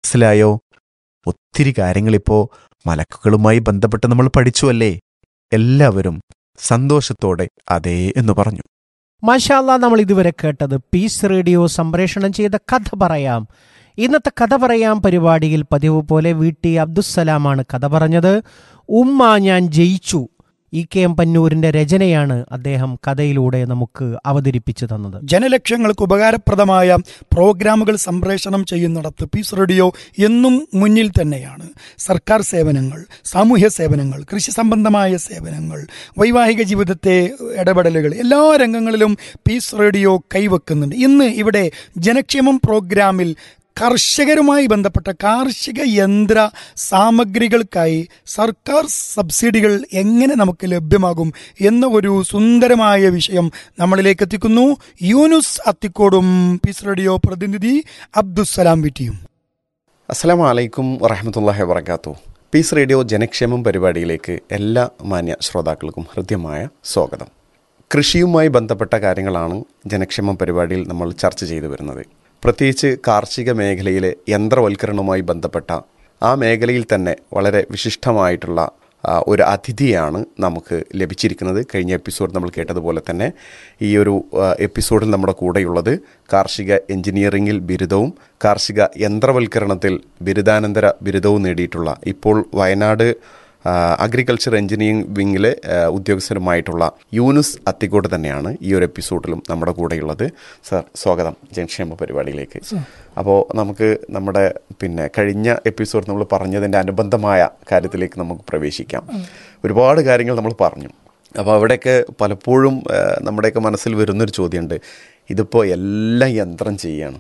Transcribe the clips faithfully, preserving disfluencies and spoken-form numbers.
മനസ്സിലായോ? ഒത്തിരി കാര്യങ്ങളിപ്പോൾ മലക്കുകളുമായി ബന്ധപ്പെട്ട് നമ്മൾ പഠിച്ചുവല്ലേ? എല്ലാവരും സന്തോഷത്തോടെ അതേ എന്ന് പറഞ്ഞു. മാഷാ അല്ലാഹ്, നമ്മൾ ഇതുവരെ കേട്ടത് പീസ് റേഡിയോ സംപ്രേഷണം ചെയ്ത കഥ പറയാം. ഇന്നത്തെ കഥ പറയാം പരിപാടിയിൽ പതിവ് പോലെ വി ടി അബ്ദുസ്സലാമാണ് കഥ പറഞ്ഞത്. ഉമ്മ ഞാൻ ജയിച്ചു, ഇ കെ എം പന്നൂരിന്റെ രചനയാണ് അദ്ദേഹം കഥയിലൂടെ നമുക്ക് അവതരിപ്പിച്ചു തന്നത്. ജനലക്ഷങ്ങൾക്ക് ഉപകാരപ്രദമായ പ്രോഗ്രാമുകൾ സംപ്രേഷണം ചെയ്യുന്നിടത്ത് പീസ് റേഡിയോ എന്നും മുന്നിൽ തന്നെയാണ്. സർക്കാർ സേവനങ്ങൾ, സാമൂഹ്യ സേവനങ്ങൾ, കൃഷി സംബന്ധമായ സേവനങ്ങൾ, വൈവാഹിക ജീവിതത്തെ ഇടപെടലുകൾ, എല്ലാ രംഗങ്ങളിലും പീസ് റേഡിയോ കൈവെക്കുന്നുണ്ട്. ഇന്ന് ഇവിടെ ജനക്ഷേമം പ്രോഗ്രാമിൽ കർഷകരുമായി ബന്ധപ്പെട്ട കാർഷിക യന്ത്ര സാമഗ്രികൾക്കായി സർക്കാർ സബ്സിഡികൾ എങ്ങനെ നമുക്ക് ലഭ്യമാകും എന്ന ഒരു സുന്ദരമായ വിഷയം നമ്മളിലേക്ക് എത്തിക്കുന്നു. യൂനുസ് അത്തിക്കോടും പീസ് റേഡിയോ പ്രതിനിധി അബ്ദുസ്സലാം വിറ്റിയും. അസ്സലാമു അലൈക്കും വറഹ്മത്തുള്ളാഹി വബറകാതുഹു. പീസ് റേഡിയോ ജനക്ഷേമം പരിപാടിയിലേക്ക് എല്ലാ മാന്യ ശ്രോതാക്കൾക്കും ഹൃദ്യമായ സ്വാഗതം. കൃഷിയുമായി ബന്ധപ്പെട്ട കാര്യങ്ങളാണ് ജനക്ഷേമം പരിപാടിയിൽ നമ്മൾ ചർച്ച ചെയ്തു വരുന്നത്. പ്രത്യേകിച്ച് കാർഷിക മേഖലയിലെ യന്ത്രവൽക്കരണവുമായി ബന്ധപ്പെട്ട ആ മേഖലയിൽ തന്നെ വളരെ വിശിഷ്ടമായിട്ടുള്ള ഒരു അതിഥിയാണ് നമുക്ക് ലഭിച്ചിരിക്കുന്നത്. കഴിഞ്ഞ എപ്പിസോഡ് നമ്മൾ കേട്ടതുപോലെ തന്നെ ഈ ഒരു എപ്പിസോഡിൽ നമ്മുടെ കൂടെയുള്ളത് കാർഷിക എഞ്ചിനീയറിംഗിൽ ബിരുദവും കാർഷിക യന്ത്രവൽക്കരണത്തിൽ ബിരുദാനന്തര ബിരുദവും നേടിയിട്ടുള്ള, ഇപ്പോൾ വയനാട് അഗ്രികൾച്ചർ എഞ്ചിനീയറിംഗ് വിങ്ങിലെ ഉദ്യോഗസ്ഥരുമായിട്ടുള്ള യൂനുസ് അത്തിക്കോട് തന്നെയാണ് ഈ ഒരു എപ്പിസോഡിലും നമ്മുടെ കൂടെയുള്ളത്. സർ, സ്വാഗതം ജനക്ഷേമ പരിപാടിയിലേക്ക്. അപ്പോൾ നമുക്ക് നമ്മുടെ പിന്നെ കഴിഞ്ഞ എപ്പിസോഡ് നമ്മൾ പറഞ്ഞതിൻ്റെ അനുബന്ധമായ കാര്യത്തിലേക്ക് നമുക്ക് പ്രവേശിക്കാം. ഒരുപാട് കാര്യങ്ങൾ നമ്മൾ പറഞ്ഞു. അപ്പോൾ അവിടെയൊക്കെ പലപ്പോഴും നമ്മുടെയൊക്കെ മനസ്സിൽ വരുന്നൊരു ചോദ്യമുണ്ട്, ഇതിപ്പോൾ എല്ലാം യന്ത്രം ചെയ്യാണ്,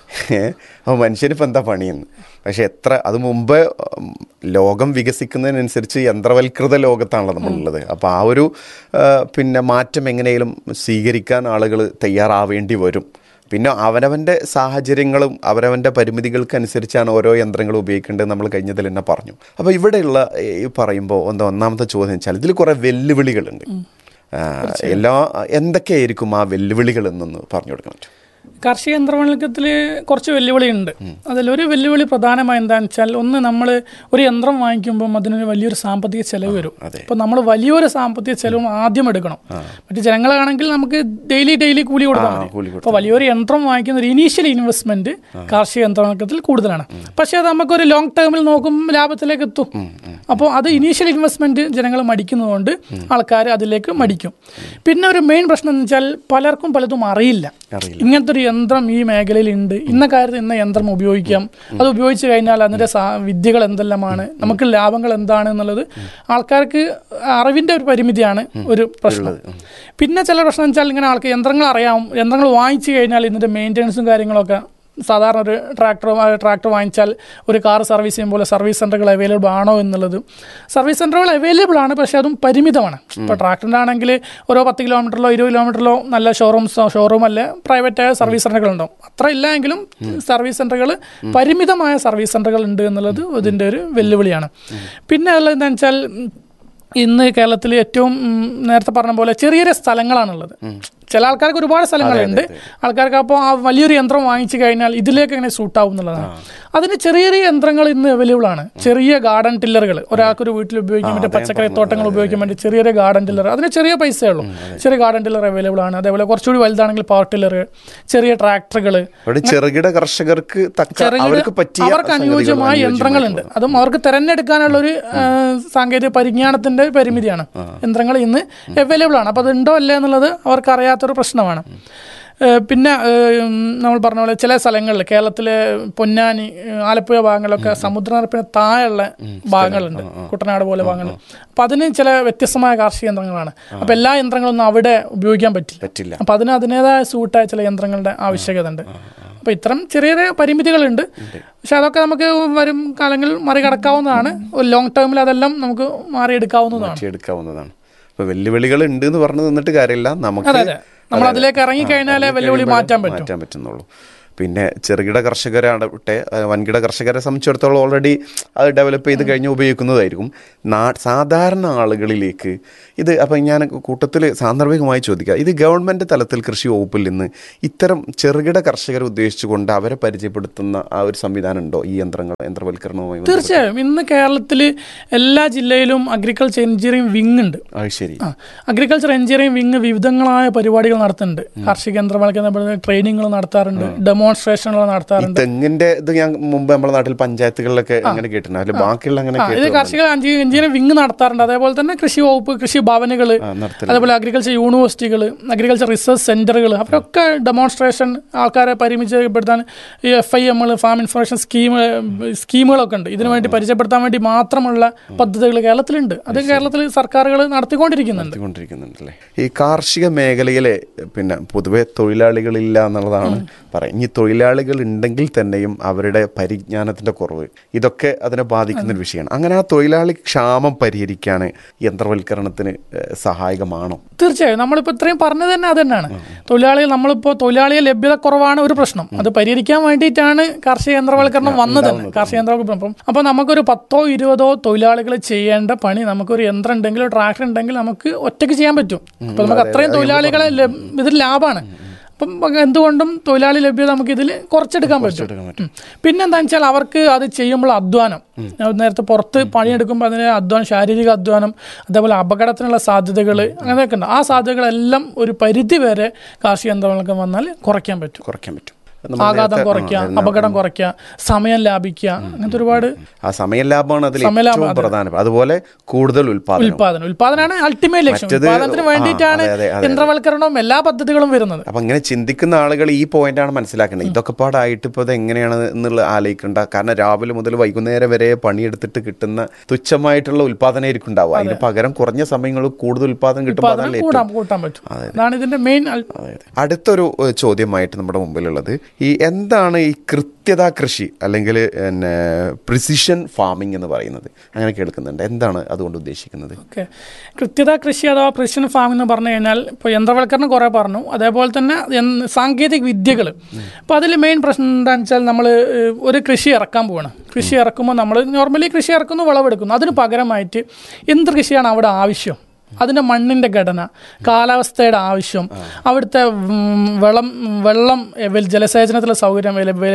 അപ്പോൾ മനുഷ്യനിപ്പോൾ എന്താ പണിയെന്ന്. പക്ഷെ എത്ര അത് മുമ്പ് ലോകം വികസിക്കുന്നതിനനുസരിച്ച് യന്ത്രവൽകൃത ലോകത്താണല്ലോ നമ്മളുള്ളത്. അപ്പോൾ ആ ഒരു പിന്നെ മാറ്റം എങ്ങനെയും സ്വീകരിക്കാൻ ആളുകൾ തയ്യാറാവേണ്ടി വരും. പിന്നെ അവനവൻ്റെ സാഹചര്യങ്ങളും അവനവൻ്റെ പരിമിതികൾക്കനുസരിച്ചാണ് ഓരോ യന്ത്രങ്ങളും ഉപയോഗിക്കേണ്ടത് നമ്മൾ കഴിഞ്ഞതിൽ തന്നെ പറഞ്ഞു. അപ്പോൾ ഇവിടെയുള്ള ഈ പറയുമ്പോൾ എന്താ ഒന്നാമത്തെ ചോദ്യം വെച്ചാൽ ഇതിൽ കുറേ വെല്ലുവിളികളുണ്ട്. എല്ലാ എന്തൊക്കെയായിരിക്കും ആ വെല്ലുവിളികൾ എന്നൊന്ന് പറഞ്ഞു കൊടുക്കാൻ പറ്റും? കാർഷിക യന്ത്രവൽക്കരണത്തിൽ കുറച്ച് വെല്ലുവിളിയുണ്ട്. അതിലൊരു വെല്ലുവിളി പ്രധാനമായി എന്താണെന്ന് വെച്ചാൽ, ഒന്ന് നമ്മൾ ഒരു യന്ത്രം വാങ്ങിക്കുമ്പം അതിനൊരു വലിയൊരു സാമ്പത്തിക ചെലവ് വരും. അപ്പോൾ നമ്മൾ വലിയൊരു സാമ്പത്തിക ചെലവും ആദ്യം എടുക്കണം. മറ്റു ജനങ്ങളാണെങ്കിൽ നമുക്ക് ഡെയിലി ഡെയിലി കൂലി കൊടുത്താൽ മതി. അപ്പോൾ വലിയൊരു യന്ത്രം വാങ്ങിക്കുന്ന ഒരു ഇനീഷ്യൽ ഇൻവെസ്റ്റ്മെന്റ് കാർഷിക യന്ത്രവൽക്കരണത്തിൽ കൂടുതലാണ്. പക്ഷേ അത് നമുക്കൊരു ലോങ് ടേമിൽ നോക്കുമ്പോൾ ലാഭത്തിലേക്ക് എത്തും. അപ്പോൾ അത് ഇനീഷ്യൽ ഇൻവെസ്റ്റ്മെന്റ് ജനങ്ങൾ മടിക്കുന്നതുകൊണ്ട് ആൾക്കാർ അതിലേക്ക് മടിക്കും. പിന്നെ ഒരു മെയിൻ പ്രശ്നം എന്ന് വെച്ചാൽ പലർക്കും പലതും അറിയില്ല. ഇങ്ങനത്തെ ഒരു യന്ത്രം ഈ മേഖലയിൽ ഉണ്ട്, ഇന്ന കാര്യത്തിൽ ഇന്ന യന്ത്രം ഉപയോഗിക്കാം, അത് ഉപയോഗിച്ച് കഴിഞ്ഞാൽ അതിൻ്റെ വിദ്യകൾ എന്തെല്ലാമാണ്, നമുക്ക് ലാഭങ്ങൾ എന്താണ് എന്നുള്ളത് ആൾക്കാർക്ക് അറിവിൻ്റെ ഒരു പരിമിതിയാണ് ഒരു പ്രശ്നം. പിന്നെ ചില പ്രശ്നം വെച്ചാൽ ഇങ്ങനെ ആൾക്ക് യന്ത്രങ്ങൾ അറിയാം, യന്ത്രങ്ങൾ വാങ്ങിച്ചു കഴിഞ്ഞാൽ ഇതിൻ്റെ മെയിൻ്റനൻസും കാര്യങ്ങളൊക്കെ സാധാരണ ഒരു ട്രാക്ടർ ട്രാക്ടർ വാങ്ങിച്ചാൽ ഒരു കാർ സർവീസ് ചെയ്യുമ്പോൾ സർവീസ് സെൻ്ററുകൾ അവൈലബിൾ ആണോ എന്നുള്ളത്. സർവീസ് സെൻ്ററുകൾ അവൈലബിൾ ആണ്, പക്ഷേ അതും പരിമിതമാണ്. ഇപ്പോൾ ട്രാക്ടറിൻ്റെ ആണെങ്കിൽ ഓരോ പത്ത് കിലോമീറ്ററിലോ ഇരുപത് കിലോമീറ്ററിലോ നല്ല ഷോറൂംസ് ഷോറൂം അല്ലെ പ്രൈവറ്റായ സർവീസ് സെൻ്ററുകൾ ഉണ്ടാവും. അത്ര ഇല്ല എങ്കിലും സർവീസ് സെൻ്ററുകൾ പരിമിതമായ സർവീസ് സെൻ്ററുകൾ ഉണ്ട് എന്നുള്ളത് ഇതിൻ്റെ ഒരു വെല്ലുവിളിയാണ്. പിന്നെ ഉള്ളത് എന്താണെന്ന് വെച്ചാൽ, ഇന്ന് കേരളത്തിൽ ഏറ്റവും നേരത്തെ പറഞ്ഞ പോലെ ചെറിയ ചെറിയ സ്ഥലങ്ങളാണുള്ളത്. ചില ആൾക്കാർക്ക് ഒരുപാട് സ്ഥലങ്ങളുണ്ട്. ആൾക്കാർക്ക് അപ്പോൾ ആ വലിയൊരു യന്ത്രം വാങ്ങിച്ചു കഴിഞ്ഞാൽ ഇതിലേക്ക് എങ്ങനെ സൂട്ടാവും എന്നുള്ളതാണ്. അതിന് ചെറിയ ചെറിയ യന്ത്രങ്ങൾ ഇന്ന് അവൈലബിൾ ആണ്. ചെറിയ ഗാർഡൻ ടില്ലറുകൾ, ഒരാൾക്കൊരു വീട്ടിൽ ഉപയോഗിക്കാൻ വേണ്ടി പച്ചക്കറി തോട്ടങ്ങൾ ഉപയോഗിക്കാൻ വേണ്ടി ചെറിയ ചെറിയ ഗാർഡൻ ടില്ലർ, അതിന് ചെറിയ പൈസയേ ഉള്ളൂ. ചെറിയ ഗാർഡൻ ടില്ലർ അവൈലബിൾ ആണ്. അതേപോലെ കുറച്ചുകൂടി വലുതാണെങ്കിൽ പവർ ടില്ലർ, ചെറിയ ട്രാക്ടറുകൾ, ചെറുകിട കർഷകർക്ക് അവർക്ക് അനുയോജ്യമായ യന്ത്രങ്ങളുണ്ട്. അതും അവർക്ക് തിരഞ്ഞെടുക്കാനുള്ള ഒരു സാങ്കേതിക പരിജ്ഞാനത്തിന്റെ പരിമിതിയാണ്. യന്ത്രങ്ങൾ ഇന്ന് അവൈലബിൾ ആണ്. അപ്പോൾ അതുണ്ടോ അല്ലേ എന്നുള്ളത് അവർക്ക് അറിയാത്തൊരു പ്രശ്നമാണ്. പിന്നെ നമ്മൾ പറഞ്ഞ പോലെ ചില സ്ഥലങ്ങളിൽ, കേരളത്തിലെ പൊന്നാനി, ആലപ്പുഴ ഭാഗങ്ങളിലൊക്കെ സമുദ്രനിരപ്പിന് താഴെയുള്ള ഭാഗങ്ങളുണ്ട്, കുട്ടനാട് പോലെ ഭാഗങ്ങൾ. അപ്പം അതിന് ചില വ്യത്യസ്തമായ കാർഷിക യന്ത്രങ്ങളാണ്. അപ്പം എല്ലാ യന്ത്രങ്ങളൊന്നും അവിടെ ഉപയോഗിക്കാൻ പറ്റില്ല. അപ്പം അതിന് അതിനേതായ സൂട്ടായ ചില യന്ത്രങ്ങളുടെ ആവശ്യകത ഉണ്ട്. അപ്പോൾ ഇത്തരം ചെറിയ ചെറിയ പരിമിതികളുണ്ട്. പക്ഷെ അതൊക്കെ നമുക്ക് വരും കാലങ്ങളിൽ മറികടക്കാവുന്നതാണ്. ഒരു ലോങ് ടേമിൽ അതെല്ലാം നമുക്ക് മാറിയെടുക്കാവുന്നതാണ്. ഇപ്പോൾ വെല്ലുവിളികൾ ഉണ്ട് എന്ന് പറഞ്ഞു നിന്നിട്ട് കാര്യമില്ല, നമുക്ക് നമ്മൾ അതിലേക്ക് ഇറങ്ങിക്കഴിഞ്ഞാലേ വെല്ലുവിളി മാറ്റാൻ പറ്റും മാറ്റാൻ പറ്റുന്നുള്ളൂ. പിന്നെ ചെറുകിട കർഷകരാവട്ടെ വൻകിട കർഷകരെ സംബന്ധിച്ചിടത്തോളം ഓൾറെഡി അത് ഡെവലപ്പ് ചെയ്ത് കഴിഞ്ഞ് ഉപയോഗിക്കുന്നതായിരിക്കും. നാ സാധാരണ ആളുകളിലേക്ക് ഇത് അപ്പം ഞാൻ കൂട്ടത്തിൽ സാന്ദർഭികമായി ചോദിക്കുക, ഇത് ഗവൺമെൻറ് തലത്തിൽ കൃഷി വകുപ്പിൽ നിന്ന് ഇത്തരം ചെറുകിട കർഷകരെ ഉദ്ദേശിച്ചുകൊണ്ട് അവരെ പരിചയപ്പെടുത്തുന്ന ആ ഒരു സംവിധാനം ഉണ്ടോ ഈ യന്ത്രങ്ങൾ യന്ത്രവൽക്കരണവുമായി? തീർച്ചയായും ഇന്ന് കേരളത്തിൽ എല്ലാ ജില്ലയിലും അഗ്രികൾച്ചർ എഞ്ചിനീയറിംഗ് വിങ് ഉണ്ട്. ശരി. അഗ്രികൾച്ചർ എഞ്ചിനീയറിംഗ് വിങ് വിവിധങ്ങളായ പരിപാടികൾ നടത്തുന്നുണ്ട്. കാർഷിക യന്ത്രവൽക്കരണ ട്രെയിനിങ്ങുകൾ നടത്താറുണ്ട്, ഡെമോൺസ്ട്രേഷനുകൾ നടത്താറുണ്ട്. തെങ്ങിന്റെ ഇത് ഞാൻ മുമ്പ് നമ്മുടെ നാട്ടിൽ പഞ്ചായത്തുകളിലൊക്കെ അങ്ങനെ കേട്ടിട്ടുണ്ട്, അതിൽ ബാക്കിയുള്ള അങ്ങനെ ഇത് കാർഷിക എഞ്ചിനീയറിംഗ് വിങ് നടത്താറുണ്ട്. അതേപോലെ തന്നെ കൃഷി വകുപ്പ്, കൃഷി ഭവനുകൾ, അതേപോലെ അഗ്രികൾച്ചർ യൂണിവേഴ്സിറ്റികൾ, അഗ്രികൾച്ചർ റിസർച്ച് സെന്ററുകൾ, അവരൊക്കെ ഡെമോൺസ്ട്രേഷൻ ആൾക്കാരെ പരിചയപ്പെടുത്താൻ ഈ F I എമ്മുകൾ, farm information scheme സ്കീമുകളൊക്കെ ഉണ്ട്. ഇതിനു വേണ്ടി പരിചയപ്പെടുത്താൻ വേണ്ടി മാത്രമുള്ള പദ്ധതികൾ കേരളത്തിലുണ്ട്. അത് കേരളത്തിൽ സർക്കാരുകൾ നടത്തിക്കൊണ്ടിരിക്കുന്നുണ്ട്. ഈ കാർഷിക മേഖലയിലെ പിന്നെ പൊതുവെ തൊഴിലാളികളില്ല എന്നുള്ളതാണ് പറയും. ഇനി തൊഴിലാളികൾ ഉണ്ടെങ്കിൽ തന്നെയും അവരുടെ പരിജ്ഞാനത്തിന്റെ കുറവ് ഇതൊക്കെ അതിനെ ബാധിക്കുന്ന ഒരു വിഷയമാണ്. അങ്ങനെ ആ തൊഴിലാളി ക്ഷാമം പരിഹരിക്കാൻ യന്ത്രവൽക്കരണത്തിന് സഹായകമാണോ? തീർച്ചയായും. നമ്മളിപ്പോൾ ഇത്രയും പറഞ്ഞത് തന്നെ അത് തന്നെയാണ്. തൊഴിലാളികൾ നമ്മളിപ്പോൾ തൊഴിലാളിയെ ലഭ്യത കുറവാണ് ഒരു പ്രശ്നം. അത് പരിഹരിക്കാൻ വേണ്ടിയിട്ടാണ് കാർഷിക യന്ത്രവൽക്കരണം വന്നത് തന്നെ. കാർഷിക യന്ത്രവൽക്കരണം അപ്പോൾ നമുക്കൊരു പത്തോ ഇരുപതോ തൊഴിലാളികൾ ചെയ്യേണ്ട പണി നമുക്കൊരു യന്ത്രം ഉണ്ടെങ്കിൽ, ട്രാക്ടർ ഉണ്ടെങ്കിൽ നമുക്ക് ഒറ്റയ്ക്ക് ചെയ്യാൻ പറ്റും. അപ്പോൾ നമുക്ക് അത്രയും തൊഴിലാളികളെ ഇതിൽ ലാഭമാണ്. അപ്പം എന്തുകൊണ്ടും തൊഴിലാളി ലഭ്യത നമുക്ക് ഇതിൽ കുറച്ചെടുക്കാൻ പറ്റും. പിന്നെന്താണെന്ന് വെച്ചാൽ അവർക്ക് അത് ചെയ്യുമ്പോൾ അധ്വാനം, നേരത്തെ പുറത്ത് പണിയെടുക്കുമ്പോൾ അതിന് അധ്വാനം, ശാരീരിക അധ്വാനം, അതേപോലെ അപകടത്തിനുള്ള സാധ്യതകൾ അങ്ങനെയൊക്കെ ഉണ്ട്. ആ സാധ്യതകളെല്ലാം ഒരു പരിധി വരെ കാർഷിക യന്ത്രവൽക്കരണം വന്നാൽ കുറയ്ക്കാൻ പറ്റും കുറയ്ക്കാൻ പറ്റും ആഘാതം കുറയ്ക്കുക, അപകടം കുറയ്ക്കുക, സമയം ലാഭിക്കുക, അങ്ങനത്തെ ഒരുപാട് ആ സമയ ലാഭമാണ് അതിൽ ഏറ്റവും പ്രധാനം. അതുപോലെ കൂടുതൽ ഉൽപാദനം ഉൽപാദനം ഉൽപാദനമാണ് അൾട്ടിമേറ്റ് ലക്ഷ്യം. ഉൽപാദനത്തിന് വേണ്ടിയിട്ടാണ് യന്ത്രവൽക്കരണവും എല്ലാ പദ്ധതികളും വരുന്നത്. അപ്പൊ അങ്ങനെ ചിന്തിക്കുന്ന ആളുകൾ ഈ പോയിന്റാണ് മനസ്സിലാക്കേണ്ടത്. ഇതൊക്കെ പാടായിട്ട് ഇപ്പൊ ഇത് എങ്ങനെയാണ് എന്നുള്ള ആലോചിക്കേണ്ട. കാരണം രാവിലെ മുതൽ വൈകുന്നേരം വരെ പണിയെടുത്തിട്ട് കിട്ടുന്ന തുച്ഛമായിട്ടുള്ള ഉൽപാദനമായിരിക്കും ഉണ്ടാവുക. അതിന് പകരം കുറഞ്ഞ സമയങ്ങളിൽ കൂടുതൽ ഉൽപാദനം കിട്ടുമ്പോൾ കൂട്ടാൻ പറ്റും. അതാണ് ഇതിന്റെ മെയിൻ. അടുത്തൊരു ചോദ്യമായിട്ട് നമ്മുടെ മുമ്പിലുള്ളത്, ഈ എന്താണ് ഈ കൃത്യത കൃഷി അല്ലെങ്കിൽ പിന്നെ പ്രിസിഷൻ ഫാമിംഗ് എന്ന് പറയുന്നത്? അങ്ങനെ കേൾക്കുന്നുണ്ട്. എന്താണ് അതുകൊണ്ട് ഉദ്ദേശിക്കുന്നത്? ഓക്കെ, കൃത്യത കൃഷി അഥവാ പ്രിസിഷൻ ഫാമിംഗ് എന്ന് പറഞ്ഞു കഴിഞ്ഞാൽ ഇപ്പോൾ യന്ത്രവൽക്കരണം കുറേ പറഞ്ഞു, അതേപോലെ തന്നെ സാങ്കേതിക വിദ്യകൾ. അപ്പോൾ അതിൽ മെയിൻ പ്രശ്നം എന്താണെന്ന് വെച്ചാൽ നമ്മൾ ഒരു കൃഷി ഇറക്കാൻ പോവാണ്. കൃഷി ഇറക്കുമ്പോൾ നമ്മൾ നോർമലി കൃഷി ഇറക്കുന്നു, വിളവെടുക്കുന്നു. അതിന് പകരമായിട്ട് എന്ത് കൃഷിയാണ് അവിടെ ആവശ്യം, അതിൻ്റെ മണ്ണിൻ്റെ ഘടന, കാലാവസ്ഥയുടെ ആവശ്യം, അവിടുത്തെ വെള്ളം വെള്ളം ജലസേചനത്തിലെ സൗകര്യം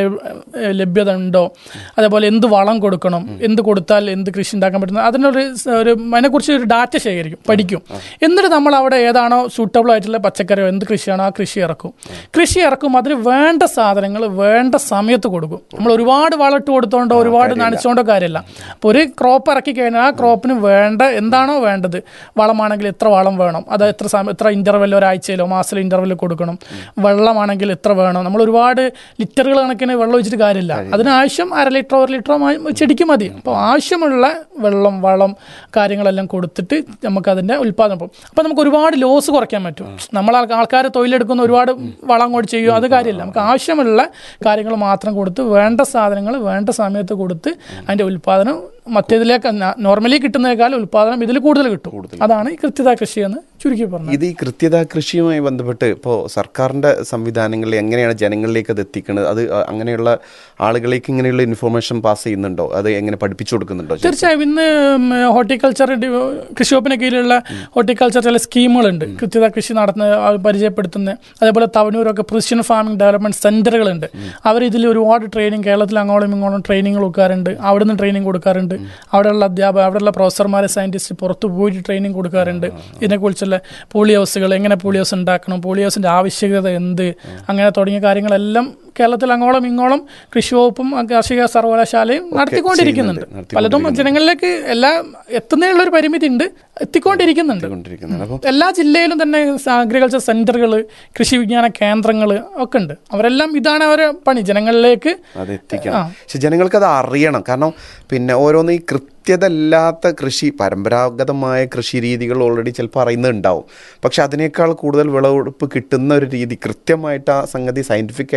ലഭ്യത ഉണ്ടോ, അതേപോലെ എന്ത് വളം കൊടുക്കണം, എന്ത് കൊടുത്താൽ എന്ത് കൃഷി ഉണ്ടാക്കാൻ പറ്റുന്നത്, അതിനൊരു ഒരു അതിനെക്കുറിച്ച് ഒരു ഡാറ്റ ശേഖരിക്കും, പഠിക്കും. എന്നിട്ട് നമ്മൾ അവിടെ ഏതാണോ സൂട്ടബിൾ ആയിട്ടുള്ള പച്ചക്കറിയോ എന്ത് കൃഷിയാണോ ആ കൃഷി ഇറക്കും. കൃഷി ഇറക്കും അതിന് വേണ്ട സാധനങ്ങൾ വേണ്ട സമയത്ത് കൊടുക്കും. നമ്മൾ ഒരുപാട് വളമിട്ട് കൊടുത്തോണ്ടോ ഒരുപാട് നനച്ചുകൊണ്ടോ കാര്യമില്ല. അപ്പോൾ ഒരു ക്രോപ്പ് ഇറക്കി കഴിഞ്ഞാൽ ആ ക്രോപ്പിന് വേണ്ട എന്താണോ വേണ്ടത്, വളം ആണെങ്കിൽ എത്ര വളം വേണം, അത് എത്ര സമയം എത്ര ഇൻ്റർവെല്ലോ ഒരാഴ്ചയിലോ മാസത്തിലോ ഇൻ്റർവെല്ലോ കൊടുക്കണം, വെള്ളമാണെങ്കിൽ എത്ര വേണം. നമ്മൾ ഒരുപാട് ലിറ്ററുകൾ കണക്കിന് വെള്ളം ഒഴിച്ചിട്ട് കാര്യമില്ല. അതിനാവശ്യം അര ലിറ്ററോ ഒരു ലിറ്ററോ ചെടിക്ക് മതി. അപ്പോൾ ആവശ്യമുള്ള വെള്ളം വളം കാര്യങ്ങളെല്ലാം കൊടുത്തിട്ട് നമുക്കതിൻ്റെ ഉൽപ്പാദനം പോകും. അപ്പോൾ നമുക്ക് ഒരുപാട് ലോസ് കുറയ്ക്കാൻ പറ്റും. നമ്മൾ ആൾക്കാർ തൊഴിലെടുക്കുന്ന ഒരുപാട് വളം കൂടി ചെയ്യുമോ അത് കാര്യമില്ല. നമുക്ക് ആവശ്യമുള്ള കാര്യങ്ങൾ മാത്രം കൊടുത്ത് വേണ്ട സാധനങ്ങൾ വേണ്ട സമയത്ത് കൊടുത്ത് അതിൻ്റെ ഉൽപ്പാദനം മറ്റേതിലേക്ക് നോർമലി കിട്ടുന്നതിനേക്കാൾ ഉൽപ്പാദനം ഇതിൽ കൂടുതൽ കിട്ടും. അതാണ് ഈ കൃത്യത കൃഷി എന്ന് ചുരുക്കി പറഞ്ഞത്. ഇത് ഈ കൃത്യത കൃഷിയുമായി ബന്ധപ്പെട്ട് ഇപ്പോൾ സർക്കാരിൻ്റെ സംവിധാനങ്ങളിൽ എങ്ങനെയാണ് ജനങ്ങളിലേക്ക് അത് എത്തിക്കുന്നത്? അത് അങ്ങനെയുള്ള ആളുകളിലേക്ക് ഇങ്ങനെയുള്ള ഇൻഫർമേഷൻ പാസ് ചെയ്യുന്നുണ്ടോ? അത് എങ്ങനെ പഠിപ്പിച്ചു കൊടുക്കുന്നുണ്ടോ? തീർച്ചയായും ഇന്ന് ഹോർട്ടിക്കൾച്ചർ കൃഷി വകുപ്പിന് കീഴിലുള്ള ഹോർട്ടിക്കൾച്ചർ ചില സ്കീമുകളുണ്ട്, കൃത്യത കൃഷി നടത്തുന്ന പരിചയപ്പെടുത്തുന്ന. അതേപോലെ തവനൂരൊക്കെ പ്രിസിഷൻ ഫാമിംഗ് ഡെവലപ്മെൻറ്റ് സെൻ്ററുകളുണ്ട്. അവർ ഇതിൽ ഒരുപാട് ട്രെയിനിങ് കേരളത്തിൽ അങ്ങോളം ഇങ്ങോളം ട്രെയിനിങ് കൊടുക്കാറുണ്ട്. അവിടുന്ന് ട്രെയിനിങ് കൊടുക്കാറുണ്ട്. അവിടെയുള്ള അധ്യാപകർ അവിടെയുള്ള പ്രൊഫസർമാരെ സയൻറ്റിസ്റ്റ് പുറത്ത് പോയിട്ട് ട്രെയിനിങ് കൊടുക്കാറുണ്ട്. ഇതിനെക്കുറിച്ചുള്ള പോളി ഹൗസുകൾ, എങ്ങനെ പോളി ഹൗസ് ഉണ്ടാക്കണം, പോളി ഹൗസിൻ്റെ ആവശ്യകത എന്ത്, അങ്ങനെ തുടങ്ങിയ കാര്യങ്ങളെല്ലാം കേരളത്തിൽ അങ്ങോളം ഇങ്ങോളം കൃഷി വകുപ്പും കാർഷിക സർവകലാശാലയും നടത്തിക്കൊണ്ടിരിക്കുന്നുണ്ട്. പലതും ജനങ്ങളിലേക്ക് എല്ലാം എത്തുന്നതിനുള്ളൊരു പരിമിതി ഉണ്ട്, എത്തിക്കൊണ്ടിരിക്കുന്നുണ്ട്. എല്ലാ ജില്ലയിലും തന്നെ അഗ്രികൾച്ചർ സെന്ററുകൾ, കൃഷി വിജ്ഞാന കേന്ദ്രങ്ങൾ ഒക്കെ ഉണ്ട്. അവരെല്ലാം ഇതാണ് അവരെ പണി, ജനങ്ങളിലേക്ക് അത് എത്തിക്കണം. പക്ഷെ ജനങ്ങൾക്ക് അത് അറിയണം. കാരണം പിന്നെ ഓരോന്ന് ഈ കൃത്യതല്ലാത്ത കൃഷി, പരമ്പരാഗതമായ കൃഷി രീതികൾ ഓൾറെഡി ചിലപ്പോൾ അറിയുന്നുണ്ടാവും. പക്ഷെ അതിനേക്കാൾ കൂടുതൽ വിളവെടുപ്പ് കിട്ടുന്ന ഒരു രീതി, കൃത്യമായിട്ട് ആ സംഗതി സയൻറ്റിഫിക് ആയിട്ട് മനസ്സിലാക്കി